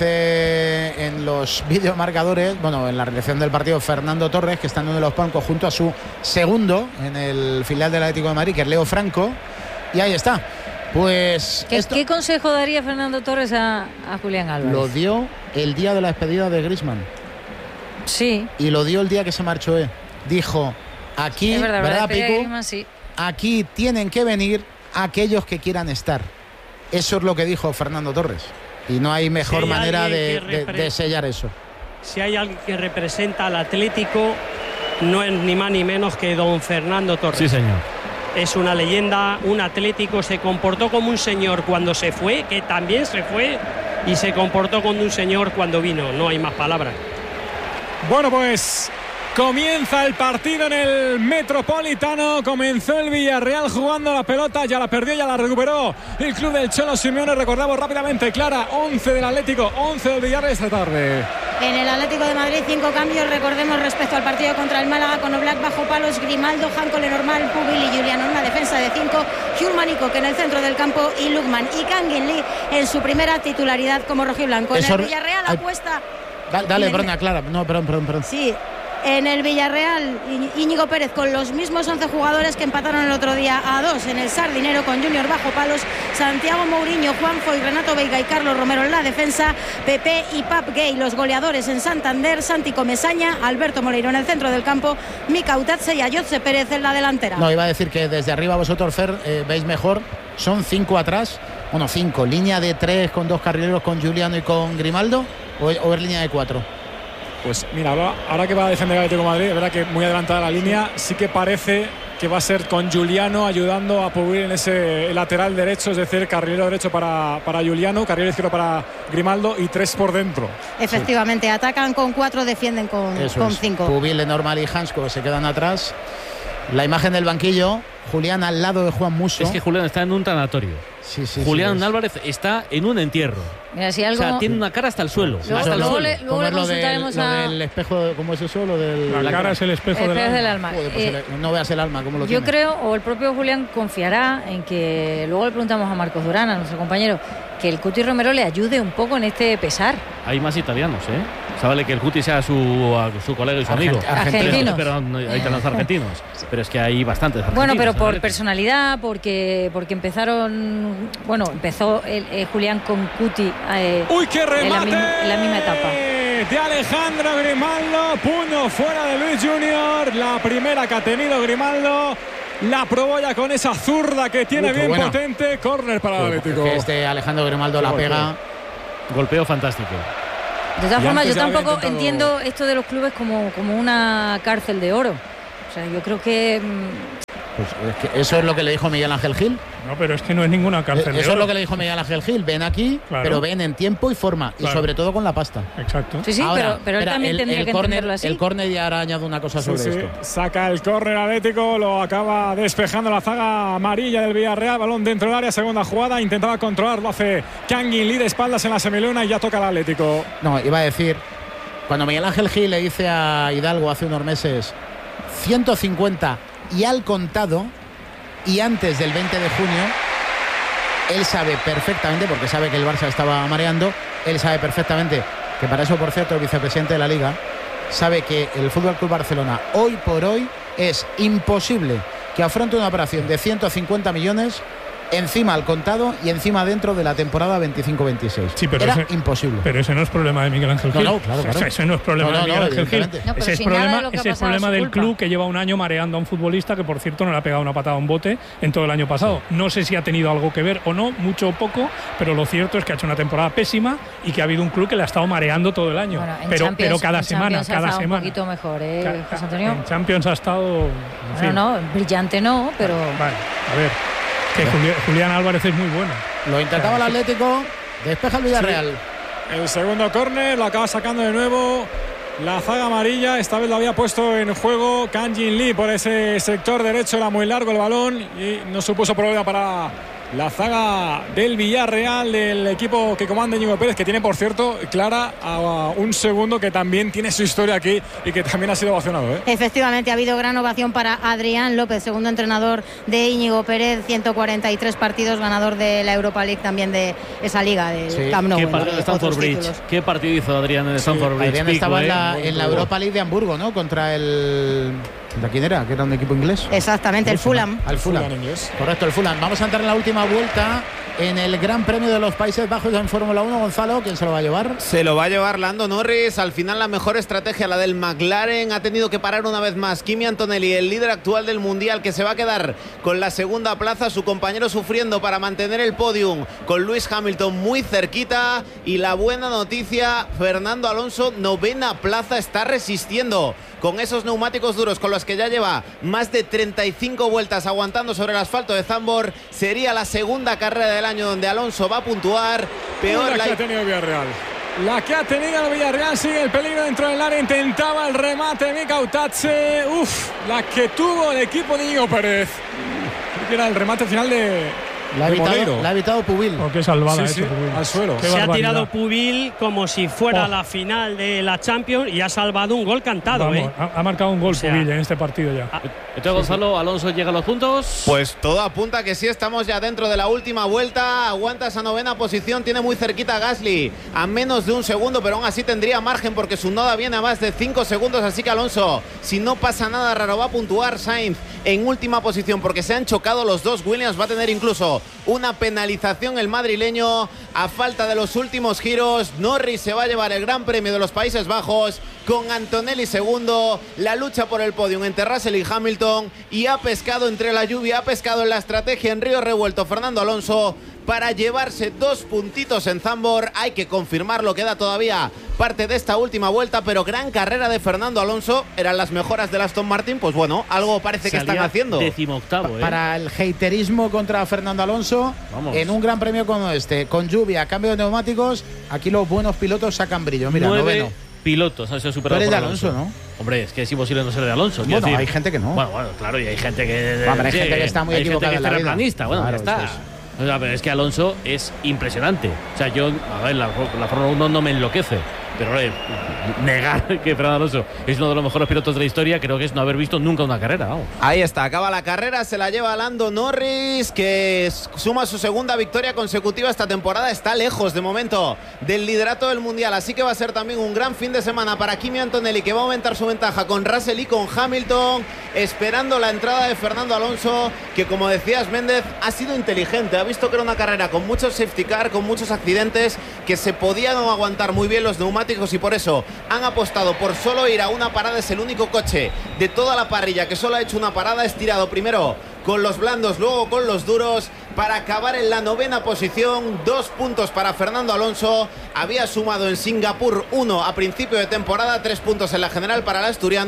Aparece en los videomarcadores, bueno, en la realización del partido, Fernando Torres, que está en uno de los bancos junto a su segundo en el filial del Atlético de Madrid, que es Leo Franco, y ahí está. Pues ¿Qué, esto ¿Qué consejo daría Fernando Torres a, a Julián Álvarez? lo dio el día de la despedida de Griezmann. Sí. Y lo dio el día que se marchó él. Dijo, aquí, Es verdad, ¿verdad, la despedida de Pico? Griezmann, sí. Aquí tienen que venir aquellos que quieran estar. Eso es lo que dijo Fernando Torres. Y no hay mejor Si hay manera de, alguien que de- de sellar eso. Si hay alguien que representa al Atlético, no es ni más ni menos que don Fernando Torres. Sí, señor. Es una leyenda, un Atlético, se comportó como un señor cuando se fue, que también se fue, y se comportó como un señor cuando vino. No hay más palabras. Bueno, pues comienza el partido en el Metropolitano. Comenzó el Villarreal jugando la pelota, ya la perdió, ya la recuperó el club del Cholo Simeone. Recordamos rápidamente, Clara, once del Atlético, once del Villarreal esta tarde. En el Atlético de Madrid, cinco cambios, recordemos, respecto al partido contra el Málaga, con Oblak bajo palos, Grimaldo, Janko, Lenormand, Pubil y Juliano en una defensa de cinco, Hjulmanico, que en el centro del campo, y Lukman y Kangin Lee en su primera titularidad como rojiblanco. En Eso- el Villarreal Ay. apuesta... Da- dale, En- Brona, Clara. No, perdón, perdón, perdón. Sí, en el Villarreal, Í- Íñigo Pérez con los mismos once jugadores que empataron el otro día a dos en el Sardinero, con Junior bajo palos, Santiago Mourinho, Juanfo y Renato Veiga y Carlos Romero en la defensa, Pepe y Pap Gay los goleadores en Santander, Santi Comesaña, Alberto Moleiro en el centro del campo, Mika Utatze y Ayotze Pérez en la delantera. No, iba a decir que desde arriba vosotros, Fer, eh, veis mejor. Son cinco atrás. Bueno, cinco. Línea de tres con dos carrileros, con Juliano y con Grimaldo. ¿O, o es línea de cuatro? Pues mira, ahora, ahora que va a defender el Atlético de Madrid, es verdad que muy adelantada la línea, sí que parece que va a ser con Juliano ayudando a Pubil en ese lateral derecho, es decir, carrilero derecho para, para Juliano, carrilero izquierdo para Grimaldo y tres por dentro. Efectivamente, atacan con cuatro, defienden con, Eso con es. cinco. Pubil, Lenormand y Hansko se quedan atrás. La imagen del banquillo, Julián al lado de Juan Musso. Es que Julián está en un tanatorio. Sí, sí, Julián sí, es. Álvarez está en un entierro. Mira, si algo... O sea, tiene una cara hasta el suelo. Luego- hasta el luego suelo. le- luego ¿Cómo le es lo del, consultaremos lo a- del espejo? ¿Cómo es eso? Lo del, La cara es el espejo El del espejo alma. del alma. Joder, pues Eh, el- no veas el alma, ¿cómo lo Yo tiene? creo, o el propio Julián confiará en que, luego le preguntamos a Marcos Durán, a nuestro compañero, que el Cuti Romero le ayude un poco en este pesar. Hay más italianos, ¿eh? O sea, vale que el Cuti sea su, a- su colega y su amigo. Argent- argentinos. Pero no, hay italianos argentinos. Pero es que hay bastantes argentinos. Bueno, pero por ¿sabes? personalidad, porque porque empezaron, bueno, empezó el, eh, Julián con Cuti eh, ¡Uy, qué en, la remate! misma, en la misma etapa. De Alejandro Grimaldo, puño fuera de Luis Junior, la primera que ha tenido Grimaldo, la probó ya con esa zurda que tiene Uy, qué bien buena. potente, córner para el Uy, Atlético. que este Alejandro Grimaldo la Golpeo. pega. Golpeo fantástico. De todas Y formas, yo antes ya había tampoco intentado- entiendo esto de los clubes como, como una cárcel de oro. O sea, yo creo que mm, Pues es que eso es lo que le dijo Miguel Ángel Gil. No, pero es que no es ninguna cárcel. Eso es lo que le dijo Miguel Ángel Gil. Ven aquí, claro. pero ven en tiempo y forma. Claro. Y sobre todo con la pasta. Exacto. Sí, sí, Ahora, pero, pero él espera, también el, tendría el que córner, entenderlo así. El córner ya ahora añado una cosa sobre sí, sí. esto. Saca el córner Atlético, lo acaba despejando la zaga amarilla del Villarreal. Balón dentro del área, segunda jugada. Intentaba controlarlo, hace Kangin Lee de espaldas en la semiluna y ya toca el Atlético. No, iba a decir, cuando Miguel Ángel Gil le dice a Hidalgo hace unos meses ciento cincuenta y al contado, y antes del veinte de junio, él sabe perfectamente, porque sabe que el Barça estaba mareando, él sabe perfectamente que para eso, por cierto, el vicepresidente de la Liga sabe que el F C Barcelona hoy por hoy es imposible que afronte una operación de ciento cincuenta millones encima al contado y encima dentro de la temporada veinticinco veintiséis. Sí, pero era ese, imposible. Pero ese no es problema de Miguel Ángel Gil. No, no, claro, claro. Ese, ese no es problema no, no, de Miguel no, Ángel Gil. No, ese es si problema, de ese es problema del culpa. club, que lleva un año mareando a un futbolista que, por cierto, no le ha pegado una patada a un bote en todo el año pasado. Sí. No sé si ha tenido algo que ver o no, mucho o poco, pero lo cierto es que ha hecho una temporada pésima y que ha habido un club que le ha estado mareando todo el año. Bueno, pero, pero cada en semana, Champions cada ha semana. Un poquito mejor, ¿eh, José Antonio? En Champions ha estado. En fin. No, no, brillante no, pero. Vale, a ver. Que Julián, Julián Álvarez es muy bueno. Lo intentaba el Atlético, despeja el Villarreal. Sí. El segundo córner lo acaba sacando de nuevo la zaga amarilla. Esta vez lo había puesto en juego Kangin Lee por ese sector derecho. Era muy largo el balón y no supuso problema para la zaga del Villarreal, del equipo que comanda Íñigo Pérez, que tiene, por cierto, Clara, a un segundo que también tiene su historia aquí y que también ha sido ovacionado, ¿eh? Efectivamente, ha habido gran ovación para Adrián López, segundo entrenador de Íñigo Pérez, ciento cuarenta y tres partidos, ganador de la Europa League también de esa liga del sí. Camp Nou. Qué partido de Stamford Bridge. Títulos. Qué partido hizo Adrián en sí, Stamford Bridge. Adrián Pico, estaba en la, ¿eh? en la Europa League de Hamburgo, ¿no? Contra el... ¿De quién era? Que era un equipo inglés. Exactamente, el Fulham. Al Fulham. Fulham inglés. Correcto, el Fulham. Vamos a entrar en la última vuelta en el Gran Premio de los Países Bajos en Fórmula uno. Gonzalo, ¿quién se lo va a llevar? Se lo va a llevar Lando Norris. Al final la mejor estrategia, la del McLaren. Ha tenido que parar una vez más Kimi Antonelli, el líder actual del Mundial, que se va a quedar con la segunda plaza. Su compañero sufriendo para mantener el podium, con Lewis Hamilton muy cerquita. Y la buena noticia, Fernando Alonso, novena plaza, está resistiendo con esos neumáticos duros con los que ya lleva más de treinta y cinco vueltas aguantando sobre el asfalto de Zandvoort. Sería la segunda carrera del año donde Alonso va a puntuar. Peor la la que ha tenido Villarreal. La que ha tenido el Villarreal, sigue el peligro dentro del área, intentaba el remate Mika Utache. Uf, la que tuvo el equipo de Íñigo Pérez. Creo que era el remate final de... La ha evitado, la ha evitado Pubil. Oh, qué salvada sí, sí, al suelo. Se ha tirado Pubil como si fuera oh. la final de la Champions y ha salvado un gol cantado. Vamos, ¿eh? ha, ha marcado un gol o sea, Pubil en este partido ya. Ah, entonces, Gonzalo, Alonso llega a los puntos. Pues todo apunta que sí, estamos ya dentro de la última vuelta. Aguanta esa novena posición, tiene muy cerquita a Gasly, a menos de un segundo, pero aún así tendría margen porque su noda viene a más de cinco segundos. Así que Alonso, si no pasa nada raro, va a puntuar. Sainz en última posición porque se han chocado los dos. Williams va a tener incluso una penalización el madrileño a falta de los últimos giros. Norris se va a llevar el Gran Premio de los Países Bajos con Antonelli segundo. La lucha por el podio entre Russell y Hamilton, y ha pescado entre la lluvia, ha pescado en la estrategia en río revuelto Fernando Alonso para llevarse dos puntitos en Zandvoort. Hay que confirmarlo, queda todavía parte de esta última vuelta, pero gran carrera de Fernando Alonso. Eran las mejoras del Aston Martin, pues bueno, algo parece que están haciendo. Decimoctavo, ¿eh? Para el haterismo contra Fernando Alonso, Vamos. en un gran premio como este, con lluvia, cambio de neumáticos, aquí los buenos pilotos sacan brillo. Mira, Nueve noveno. pilotos han sido superados Pero por es de Alonso, Alonso, ¿no? Hombre, es que es imposible no ser de Alonso. Bueno, decir. hay gente que no. Bueno, bueno, claro, y hay gente que... Hombre, hay sí, gente que está muy hay equivocada gente que en la es vida. terraplanista, bueno, Claro, ya está. eso es. O sea, pero es que Alonso es impresionante. O sea, yo, a ver, la, la Fórmula uno no me enloquece. Pero eh, negar que Fernando Alonso es uno de los mejores pilotos de la historia, creo que es no haber visto nunca una carrera. Vamos. Ahí está, acaba la carrera, se la lleva Lando Norris, que suma su segunda victoria consecutiva esta temporada. Está lejos de momento del liderato del Mundial, así que va a ser también un gran fin de semana para Kimi Antonelli, que va a aumentar su ventaja con Russell y con Hamilton, esperando la entrada de Fernando Alonso, que, como decías, Méndez, ha sido inteligente, ha visto que era una carrera con muchos safety car, con muchos accidentes, que se podían aguantar muy bien los neumáticos, y por eso han apostado por solo ir a una parada. Es el único coche de toda la parrilla que solo ha hecho una parada, estirado primero con los blandos, luego con los duros, para acabar en la novena posición. Dos puntos para Fernando Alonso. Había sumado en Singapur uno a principio de temporada, tres puntos en la general para el asturiano.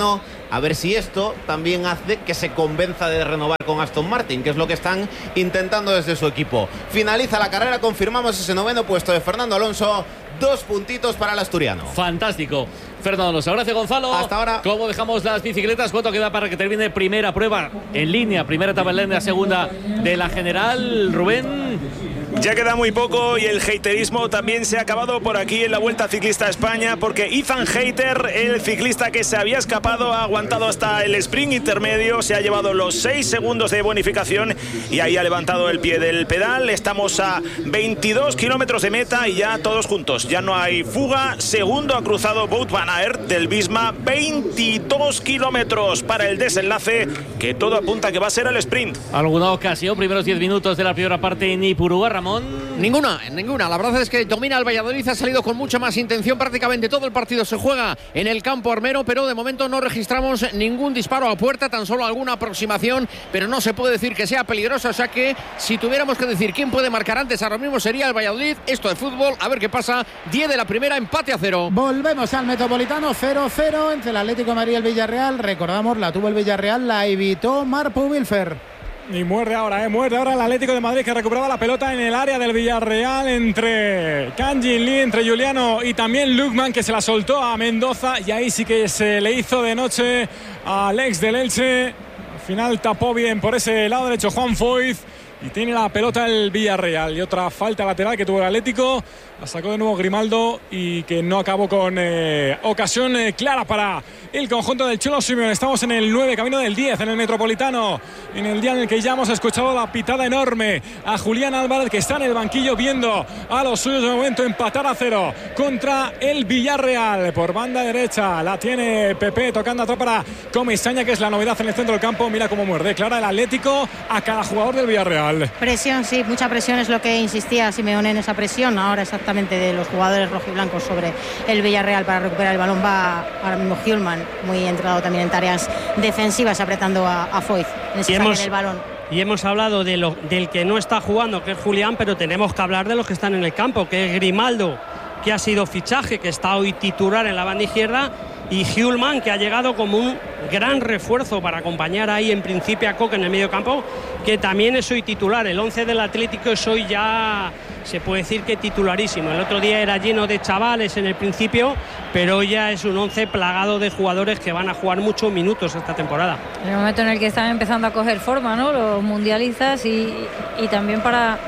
A ver si esto también hace que se convenza de renovar con Aston Martin, que es lo que están intentando desde su equipo. Finaliza la carrera, confirmamos ese noveno puesto de Fernando Alonso. Dos puntitos para el asturiano. Fantástico. Fernando Alonso. Gracias, Gonzalo. Hasta ahora. ¿Cómo dejamos las bicicletas? ¿Cuánto queda para que termine primera prueba en línea? Primera etapa en línea, segunda de la general. Rubén. Ya queda muy poco y el haterismo también se ha acabado por aquí en la Vuelta Ciclista a España, porque Ethan Hayter, el ciclista que se había escapado, ha aguantado hasta el sprint intermedio, se ha llevado los seis segundos de bonificación y ahí ha levantado el pie del pedal. Estamos a veintidós kilómetros de meta y ya todos juntos, ya no hay fuga. Segundo ha cruzado Wout van Aert del Visma, veintidós kilómetros para el desenlace, que todo apunta que va a ser el sprint. ¿Alguna ocasión? Primeros diez minutos de la primera parte en Ipurúa, Ramón. Ninguna, ninguna. La verdad es que domina el Valladolid, ha salido con mucha más intención. Prácticamente todo el partido se juega en el campo armero, pero de momento no registramos ningún disparo a puerta, tan solo alguna aproximación, pero no se puede decir que sea peligrosa. O sea que si tuviéramos que decir quién puede marcar antes, ahora mismo sería el Valladolid. Esto de fútbol, a ver qué pasa. diez de la primera, empate a cero. Volvemos al Metropolitano, cero cero entre el Atlético de Madrid y el Villarreal. Recordamos, la tuvo el Villarreal, la evitó Marpo Wilfer. Y muerde ahora, ¿eh? Muerde ahora el Atlético de Madrid, que recuperaba la pelota en el área del Villarreal entre Kangin Lee, entre Juliano y también Lukman, que se la soltó a Mendoza, y ahí sí que se le hizo de noche a Alex del Elche. Al final tapó bien por ese lado derecho Juan Foyth y tiene la pelota el Villarreal. Y otra falta lateral que tuvo el Atlético, la sacó de nuevo Grimaldo y que no acabó con eh, ocasión eh, clara para el conjunto del Cholo Simeone. Estamos en el nueve, camino del diez, en el Metropolitano, en el día en el que ya hemos escuchado la pitada enorme a Julián Álvarez, que está en el banquillo viendo a los suyos de momento empatar a cero contra el Villarreal. Por banda derecha la tiene Pepe tocando atrás para Comesaña, que es la novedad en el centro del campo. Mira cómo muerde clara el Atlético a cada jugador del Villarreal. Presión, sí, mucha presión, es lo que insistía Simeone, en esa presión ahora exactamente de los jugadores rojiblancos sobre el Villarreal para recuperar el balón. Va ahora mismo Hjulman, muy entrado también en tareas defensivas, apretando a, a Foyth en ese saque del balón. Y hemos hablado de lo, del que no está jugando, que es Julián, pero tenemos que hablar de los que están en el campo, que es Grimaldo, que ha sido fichaje, que está hoy titular en la banda izquierda, y Hjulman, que ha llegado como un gran refuerzo para acompañar ahí en principio a Koch en el medio campo, que también es hoy titular. El once del Atlético es hoy ya, se puede decir que titularísimo. El otro día era lleno de chavales en el principio, pero hoy ya es un once plagado de jugadores que van a jugar muchos minutos esta temporada. En el momento en el que están empezando a coger forma, ¿no?, los mundialistas, y, y también para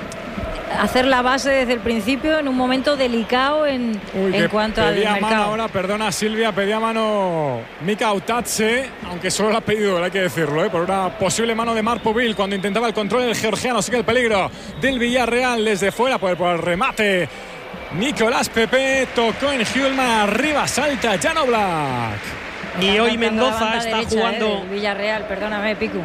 hacer la base desde el principio en un momento delicado en, Uy, en cuanto al pedía mercado. Mano ahora, perdona Silvia, pedía mano Mika Autatse, aunque solo la ha pedido, hay que decirlo, ¿eh? por una posible mano de Marpo Vil cuando intentaba el control del georgiano. Sigue el peligro del Villarreal desde fuera por el, por el remate. Nicolás Pepe tocó en Hjulman, arriba salta Jan Oblak. Y hoy Mendoza está derecha, jugando eh, Villarreal, perdóname, Picu.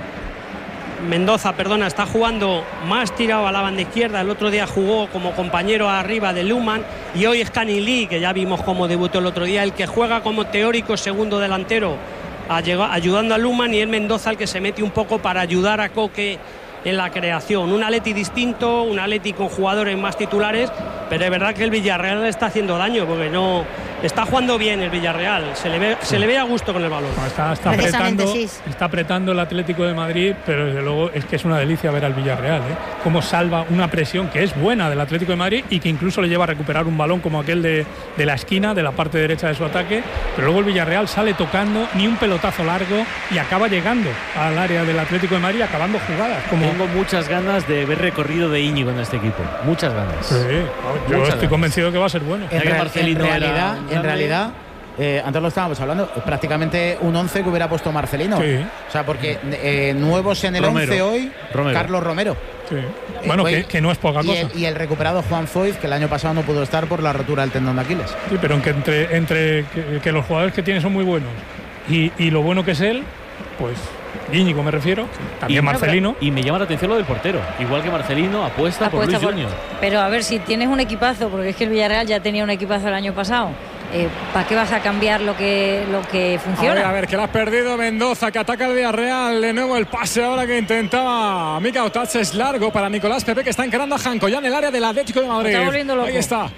Mendoza, perdona, está jugando más tirado a la banda izquierda. El otro día jugó como compañero arriba de Luhmann, y hoy es Kangin Lee, que ya vimos cómo debutó el otro día, el que juega como teórico segundo delantero, ayudando a Luhmann, y el Mendoza el que se mete un poco para ayudar a Koch en la creación. Un Atleti distinto, un Atleti con jugadores más titulares, pero es verdad que el Villarreal le está haciendo daño, porque no está jugando bien el Villarreal, se le ve, sí. se le ve a gusto con el balón. No, está, está, apretando, sí. está apretando el Atlético de Madrid, pero desde luego es que es una delicia ver al Villarreal, ¿eh? Cómo salva una presión que es buena del Atlético de Madrid y que incluso le lleva a recuperar un balón como aquel de, de la esquina, de la parte derecha de su ataque, pero luego el Villarreal sale tocando, ni un pelotazo largo, y acaba llegando al área del Atlético de Madrid, acabando jugadas. Como... Tengo muchas ganas de ver recorrido de Íñigo en este equipo, muchas ganas. Sí, yo muchas estoy ganas. convencido que va a ser bueno. En, real, en realidad, en realidad eh, antes lo estábamos hablando, es prácticamente un once que hubiera puesto Marcelino. Sí. O sea, porque eh, nuevos en el Romero. once hoy, Romero. Carlos Romero. Sí. Bueno, eh, que, que no es poca y cosa. El, y el recuperado Juan Foyth, que el año pasado no pudo estar por la rotura del tendón de Aquiles. Sí, pero aunque entre, entre que, que los jugadores que tiene son muy buenos y, y lo bueno que es él, pues Íñigo me refiero, también y, Marcelino. Y me llama la atención lo del portero. Igual que Marcelino, apuesta, apuesta por Luis por, Junior. Pero a ver, si tienes un equipazo, porque es que el Villarreal ya tenía un equipazo el año pasado, eh, ¿para qué vas a cambiar lo que, lo que funciona? A ver, a ver, que lo has perdido Mendoza, que ataca el Villarreal. De nuevo el pase ahora que intentaba Mika Autatse, es largo para Nicolás Pepe, que está encarando a Janko ya en el área del Atlético de Madrid. Está volviendo loco. Ahí está.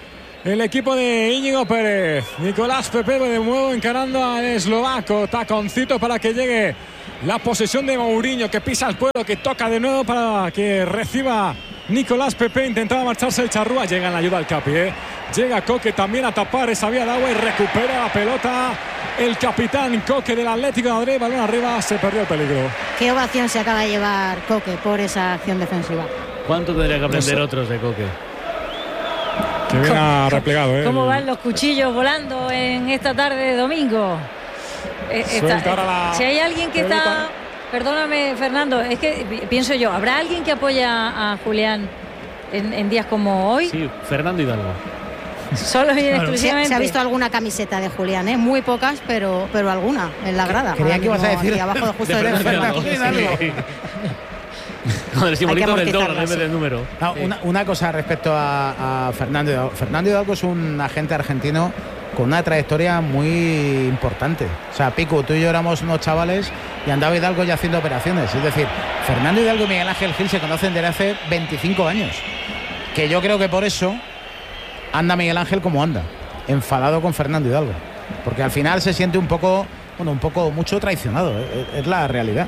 el equipo de Íñigo Pérez. Nicolás Pepe de nuevo encarando al eslovaco. Taconcito para que llegue la posesión de Mourinho, que pisa el cuero, que toca de nuevo para que reciba Nicolás Pepe. Intentaba marcharse el charrúa. Llega en la ayuda al Capi, ¿eh? Llega Coque también a tapar esa vía de agua y recupera la pelota el capitán Coque del Atlético de Madrid. Balón arriba, se perdió el peligro. Qué ovación se acaba de llevar Coque por esa acción defensiva. ¿Cuánto tendría que aprender No sé. otros de Coque? Que bien ha replegado, ¿eh? ¿Cómo van los cuchillos volando en esta tarde de domingo? Eh, está- Suelta ahora la si hay alguien que pelota. está... Perdóname, Fernando, es que pi- pienso yo, ¿habrá alguien que apoya a Julián en, en días como hoy? Sí, Fernando Hidalgo. Solo y Se, exclusivamente. se ha visto alguna camiseta de Julián, ¿eh? Muy pocas, pero, pero alguna en la grada. Creía Ahora que ibas a mismo, decir aquí abajo de justo de derecho. Fernando Hidalgo. Sí. Con el simbolito del dólar en vez del número. No, una, una cosa respecto a, a Fernando Hidalgo. Fernando Hidalgo es un agente argentino con una trayectoria muy importante. O sea, Pico, tú y yo éramos unos chavales y andaba Hidalgo ya haciendo operaciones. Es decir, Fernando Hidalgo y Miguel Ángel Gil se conocen desde hace veinticinco años. Que yo creo que por eso anda Miguel Ángel como anda, enfadado con Fernando Hidalgo. Porque al final se siente un poco, bueno, un poco mucho traicionado. ¿eh? Es la realidad.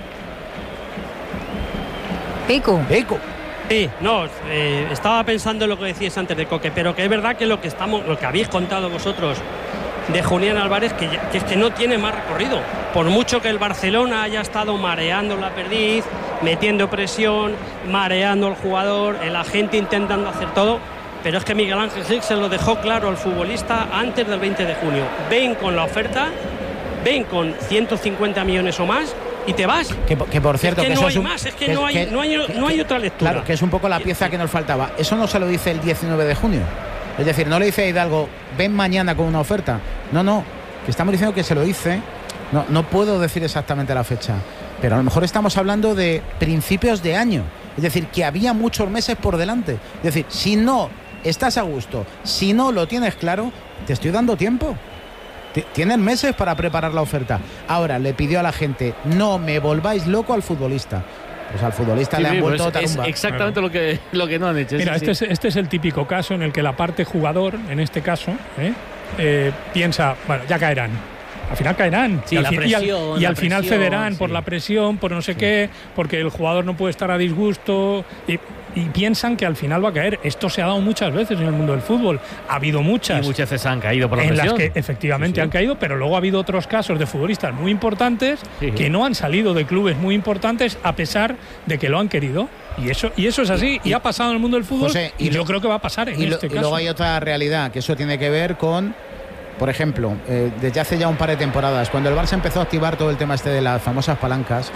Pico. Pico. Sí, no, eh, estaba pensando en lo que decías antes de Coque, pero que es verdad que lo que estamos, lo que habéis contado vosotros de Julián Álvarez, que, ya- que es que no tiene más recorrido. Por mucho que el Barcelona haya estado mareando la perdiz, metiendo presión, mareando al jugador, el agente intentando hacer todo, pero es que Miguel Ángel Gil se lo dejó claro al futbolista antes del veinte de junio. Ven con la oferta, ven con ciento cincuenta millones o más y te vas. Que, que por cierto, es que, que no eso hay es un- más, es que, no, hay, no, hay, no hay otra lectura. Claro, que es un poco la pieza que nos faltaba. Eso no se lo dice el diecinueve de junio. Es decir, no le dice a Hidalgo, ven mañana con una oferta. No, no, que estamos diciendo que se lo dice. No, no puedo decir exactamente la fecha, pero a lo mejor estamos hablando de principios de año. Es decir, que había muchos meses por delante. Es decir, si no estás a gusto, si no lo tienes claro, te estoy dando tiempo. T- Tienen meses para preparar la oferta. Ahora le pidió a la gente, no me volváis loco al futbolista. Pues al futbolista Sí, le han sí, vuelto pues es tarumba. exactamente lo que, lo que no han hecho. Mira, sí, este sí. es, este es el típico caso en el que la parte jugador, en este caso, ¿eh? Eh, piensa, bueno, ya caerán. Al final caerán. Sí, y al, la fin- y al- presión, y la al final presión, cederán sí. por la presión, por no sé qué, porque el jugador no puede estar a disgusto. Y, y piensan que al final va a caer. Esto se ha dado muchas veces en el mundo del fútbol. Ha habido muchas. Y muchas veces han caído por la en presión. las que efectivamente Sí, sí. han caído, pero luego ha habido otros casos de futbolistas muy importantes Sí, sí. que no han salido de clubes muy importantes a pesar de que lo han querido. Y eso, y eso es así, y, Y- ha pasado en el mundo del fútbol, José, y, y yo lo- creo que va a pasar en Y, lo- este y caso. luego hay otra realidad, que eso tiene que ver con, por ejemplo, eh, desde hace ya un par de temporadas, cuando el Barça empezó a activar todo el tema este de las famosas palancas,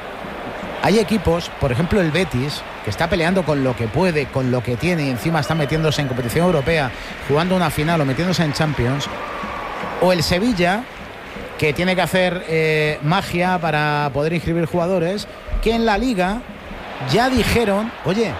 hay equipos, por ejemplo el Betis, que está peleando con lo que puede, con lo que tiene, y encima está metiéndose en competición europea, jugando una final o metiéndose en Champions, o el Sevilla, que tiene que hacer eh, magia para poder inscribir jugadores, que en la Liga ya dijeron, oye,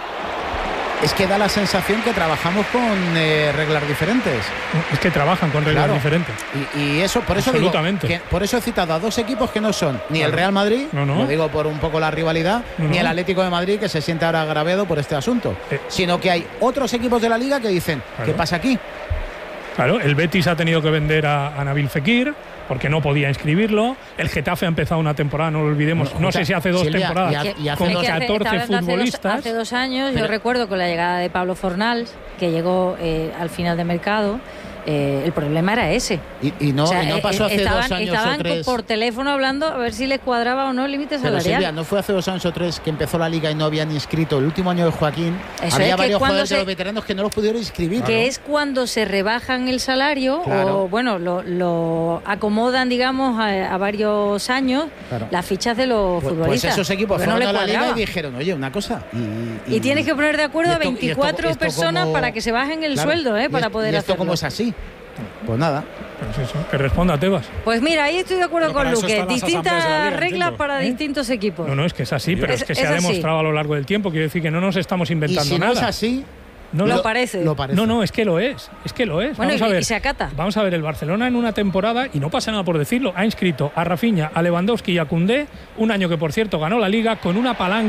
es que da la sensación que trabajamos con eh, reglas diferentes. Es que trabajan con reglas Claro. diferentes. Y, y eso, por eso digo, Absolutamente. que por eso he citado a dos equipos que no son ni el Claro. Real Madrid, No, no. lo digo por un poco la rivalidad, No, ni no. el Atlético de Madrid, que se siente ahora agraviado por este asunto, Eh. sino que hay otros equipos de la Liga que dicen, Claro. ¿qué pasa aquí? Claro, el Betis ha tenido que vender a, a Nabil Fekir porque no podía inscribirlo. El Getafe ha empezado una temporada, no lo olvidemos, no, o sea, sé si hace dos Silvia, temporadas, y ha- y hace con Es que hace- catorce está hablando hace dos- futbolistas. Hace dos, años, Pero- yo recuerdo con la llegada de Pablo Fornals, que llegó eh, al final de mercado, eh, el problema era ese. Y, y no, O sea, y no eh, pasó hace estaban, dos años estaban o tres. por teléfono hablando a ver si les cuadraba o no el límite Pero salarial. Silvia, ¿no fue hace dos años o tres que empezó la Liga y no habían inscrito el último año de Joaquín? Eso Había es que varios cuando jugadores de se- los veteranos que no los pudieron inscribir. Que es cuando se rebajan el salario Claro. o, bueno, lo, lo acomodan, digamos, a, a varios años Claro. las fichas de los Pues, pues futbolistas. esos equipos porque no fueron le a la Liga cuadraba. y dijeron, oye, una cosa. Y, Y tienes que poner de acuerdo y a esto- y esto- veinticuatro esto personas como- para que se bajen el Claro, sueldo, ¿eh? y Para es- poder y esto hacerlo. como es así. Pues nada. Pues eso, que responda Tebas. Pues mira, ahí estoy de acuerdo Pero con para eso Luque. están las asambleas de la Distintas Liga, reglas entiendo. para ¿Eh? distintos equipos. No, no, es que es así, pero es, Es- que se es ha así. demostrado a lo largo del tiempo. Quiero decir que no nos estamos Y inventando si no nada. es así, No, Lo no, parece. lo parece. No, no, es que lo es. Es que lo es. Bueno, Vamos y, a ver. y se acata. Vamos a ver, el Barcelona en una temporada, y no pasa nada por decirlo, ha inscrito a Rafinha, a Lewandowski y a Koundé, un año que por cierto ganó la Liga con una palanca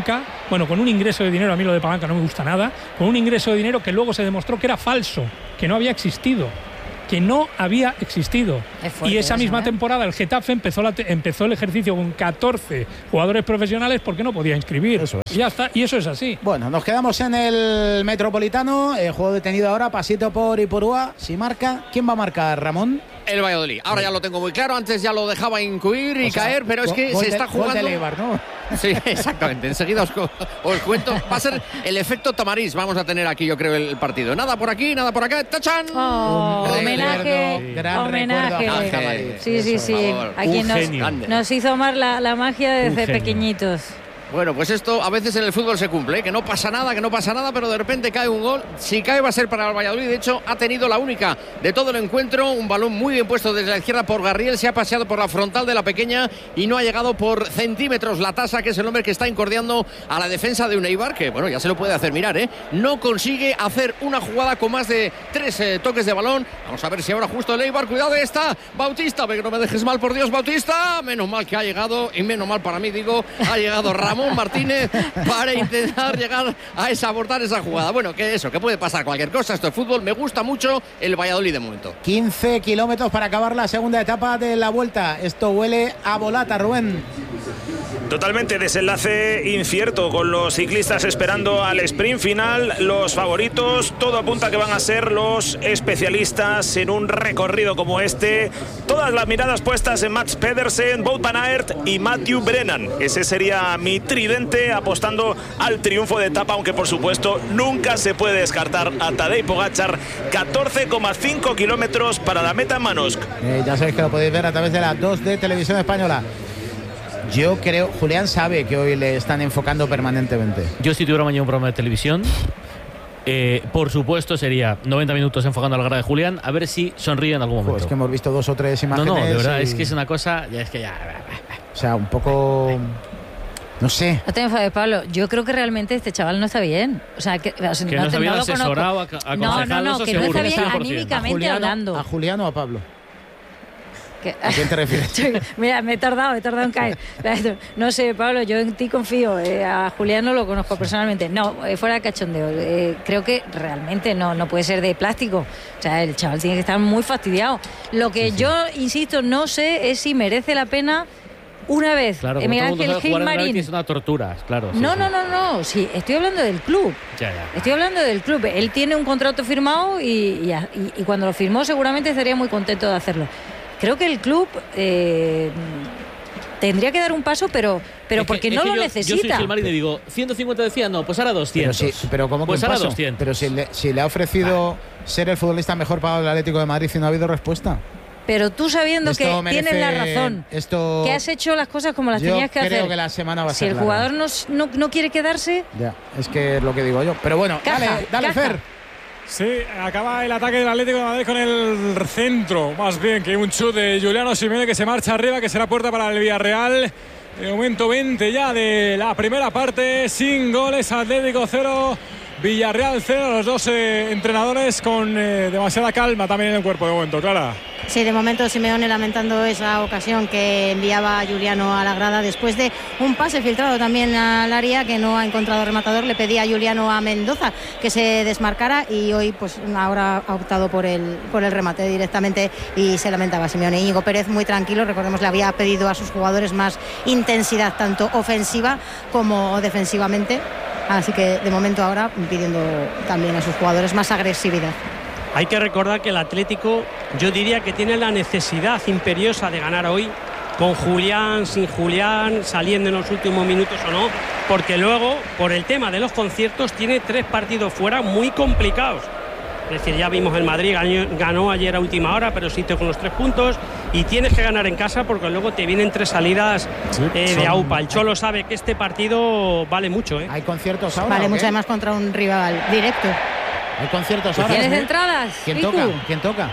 bueno, con un ingreso de dinero, a mí lo de Palanca no me gusta nada, con un ingreso de dinero que luego se demostró que era falso, que no había existido. que no había existido. Y esa misma eso, ¿eh? temporada el Getafe empezó, la te empezó el ejercicio con catorce jugadores profesionales porque no podía inscribir. Eso es. Y ya está, y eso es así. Bueno, nos quedamos en el Metropolitano, el juego detenido ahora, pasito por Ipurúa. Si marca, ¿quién va a marcar, Ramón? El Valladolid. Ahora ya lo tengo muy claro. Antes ya lo dejaba incluir y o sea, caer, pero es que gol se de, está jugando. Gol de Leibar, ¿no? Sí, exactamente. Enseguida os, os cuento. Va a ser el efecto Tamarís. Vamos a tener aquí, yo creo, el partido. Nada por aquí, nada por acá. ¡Tachan! Oh, homenaje. Gran homenaje. Recuerdo. Sí, sí, sí. A quien nos, nos hizo amar la, la magia desde pequeñitos. Bueno, pues esto a veces en el fútbol se cumple, ¿eh? Que no pasa nada, que no pasa nada, pero de repente cae un gol. Si cae va a ser para el Valladolid. De hecho, ha tenido la única de todo el encuentro. Un balón muy bien puesto desde la izquierda por Garriel. Se ha paseado por la frontal de la pequeña y no ha llegado por centímetros la tasa, que es el hombre que está incordiando a la defensa de un Eibar, que bueno, ya se lo puede hacer mirar, ¿eh? No consigue hacer una jugada con más de tres eh, toques de balón. Vamos a ver si ahora justo el Eibar. Cuidado, está Bautista. Ve que no me dejes mal, por Dios, Bautista. Menos mal que ha llegado, y menos mal para mí, digo, ha llegado Ramón Martínez para intentar llegar a esa, abortar esa jugada. Bueno, que eso, que puede pasar cualquier cosa. Esto es fútbol. Me gusta mucho el Valladolid de momento. quince kilómetros para acabar la segunda etapa de la Vuelta. Esto huele a volata, Rubén. Totalmente desenlace incierto, con los ciclistas esperando al sprint final. Los favoritos, todo apunta que van a ser los especialistas en un recorrido como este. Todas las miradas puestas en Mats Pedersen, Wout van Aert y Matthew Brennan. Ese sería mi tridente, apostando al triunfo de etapa, aunque por supuesto nunca se puede descartar a Tadej Pogačar. catorce coma cinco kilómetros para la meta en Manosc. Eh, ya sabéis que lo podéis ver a través de la dos de Televisión Española. Yo creo, Julián sabe que hoy le están enfocando permanentemente. Yo, si tuviera mañana un programa de televisión, eh, por supuesto sería noventa minutos enfocando a la cara de Julián, a ver si sonríe en algún momento. Pues que hemos visto dos o tres imágenes. No, no, de verdad, y... es que es una cosa, ya es que ya... O sea, un poco... No sé. No te enfades, Pablo. Yo creo que realmente este chaval no está bien. O sea, que, o sea, que no, no está bien no asesorado, a, aconsejado. No, no, no, que no está bien anímicamente ¿A Juliano, hablando. ¿A Julián o a Pablo? ¿Qué? ¿A quién te refieres? Mira, me he tardado, me he tardado en caer. No sé, Pablo, yo en ti confío. Eh, a Julián no lo conozco personalmente. No, eh, fuera de cachondeo. Eh, creo que realmente no, no puede ser de plástico. O sea, el chaval tiene que estar muy fastidiado. Lo que sí, yo, sí. insisto, no sé es si merece la pena una vez. Claro, eh, Miguel Ángel Gil Marín. Es una tortura, claro. Sí, no, sí. no, no, no. Sí, estoy hablando del club. Ya, ya. Estoy hablando del club. Él tiene un contrato firmado y, y, y, y cuando lo firmó seguramente estaría muy contento de hacerlo. Creo que el club eh, tendría que dar un paso, pero, pero es que, porque es no que lo yo, necesita. Yo soy Gilmarín y digo, ciento cincuenta decía, no, pues ahora doscientos. Pero, sí, pero ¿cómo que pues un ahora paso? doscientos. Pero si le, si le ha ofrecido ah. ser el futbolista mejor pagado del Atlético de Madrid y no ha habido respuesta. Pero tú sabiendo esto que merece, tienes la razón, esto, que has hecho las cosas como las yo tenías que creo hacer. Creo que la semana va a si ser el larga. jugador no, no, no quiere quedarse... Ya, es que es lo que digo yo. Pero bueno, caja, dale, dale caja. Fer. Sí, acaba el ataque del Atlético de Madrid con el centro, más bien que un chute de Juliano Simeone, que se marcha arriba, que será puerta para el Villarreal. De momento veinte ya de la primera parte, sin goles, Atlético cero, Villarreal cero, los dos eh, entrenadores con eh, demasiada calma también en el cuerpo de momento, Clara. Sí, de momento Simeone lamentando esa ocasión que enviaba a Juliano a la grada después de un pase filtrado también al área que no ha encontrado rematador. Le pedía a Juliano a Mendoza que se desmarcara y hoy pues ahora ha optado por el, por el remate directamente y se lamentaba Simeone. Íñigo Pérez muy tranquilo, recordemos, le había pedido a sus jugadores más intensidad tanto ofensiva como defensivamente, así que de momento ahora pidiendo también a sus jugadores más agresividad. Hay que recordar que el Atlético, yo diría que tiene la necesidad imperiosa de ganar hoy, con Julián, sin Julián, saliendo en los últimos minutos o no, porque luego, por el tema de los conciertos, tiene tres partidos fuera muy complicados. Es decir, ya vimos el Madrid, ganó, ganó ayer a última hora, pero sí te con los tres puntos, y tienes que ganar en casa porque luego te vienen tres salidas sí, eh, son... de AUPA. El Cholo sabe que este partido vale mucho. ¿eh? ¿Hay conciertos ahora? Vale mucho, además contra un rival directo. Hay conciertos ahora. ¿Tienes entradas? ¿Quién toca? ¿Quién toca?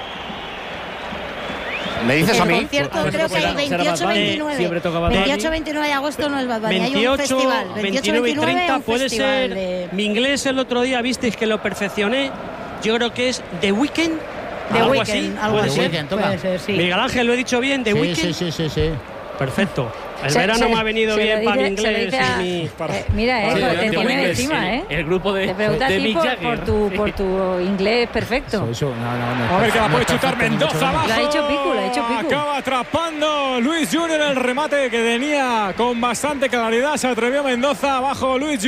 ¿Me dices el a mí? concierto pues, creo pues, que hay veintiocho veintinueve. veintiocho veintinueve de agosto no es Bad Bunny, hay un festival. veintinueve y treinta puede ser. De... Mi inglés el otro día, visteis que lo perfeccioné. Yo creo que es The Weeknd. The algo Weeknd, así. Algo ¿Puede así. ser? Puede ser, sí. Miguel Ángel, ¿lo he dicho bien? The sí, Weeknd. Sí, sí, sí, sí. Perfecto. El Se- verano se- me ha venido se lo bien para mi dice- se lo inglés dice a- y mi... eh, mira, eh, Sí, te de tiene inglés, encima, el- ¿eh? El grupo de, Te pregunta a de ti Mick por, Jagger. por tu, por tu inglés perfecto. Eso, no, no, no, A ver que la no puede es chutar perfecto, ni mucho Mendoza menos. abajo. Lo ha hecho Pico, lo ha hecho Pico. Acaba atrapando Luis Junior el remate que tenía con bastante claridad. Se atrevió Mendoza abajo Luis Junior.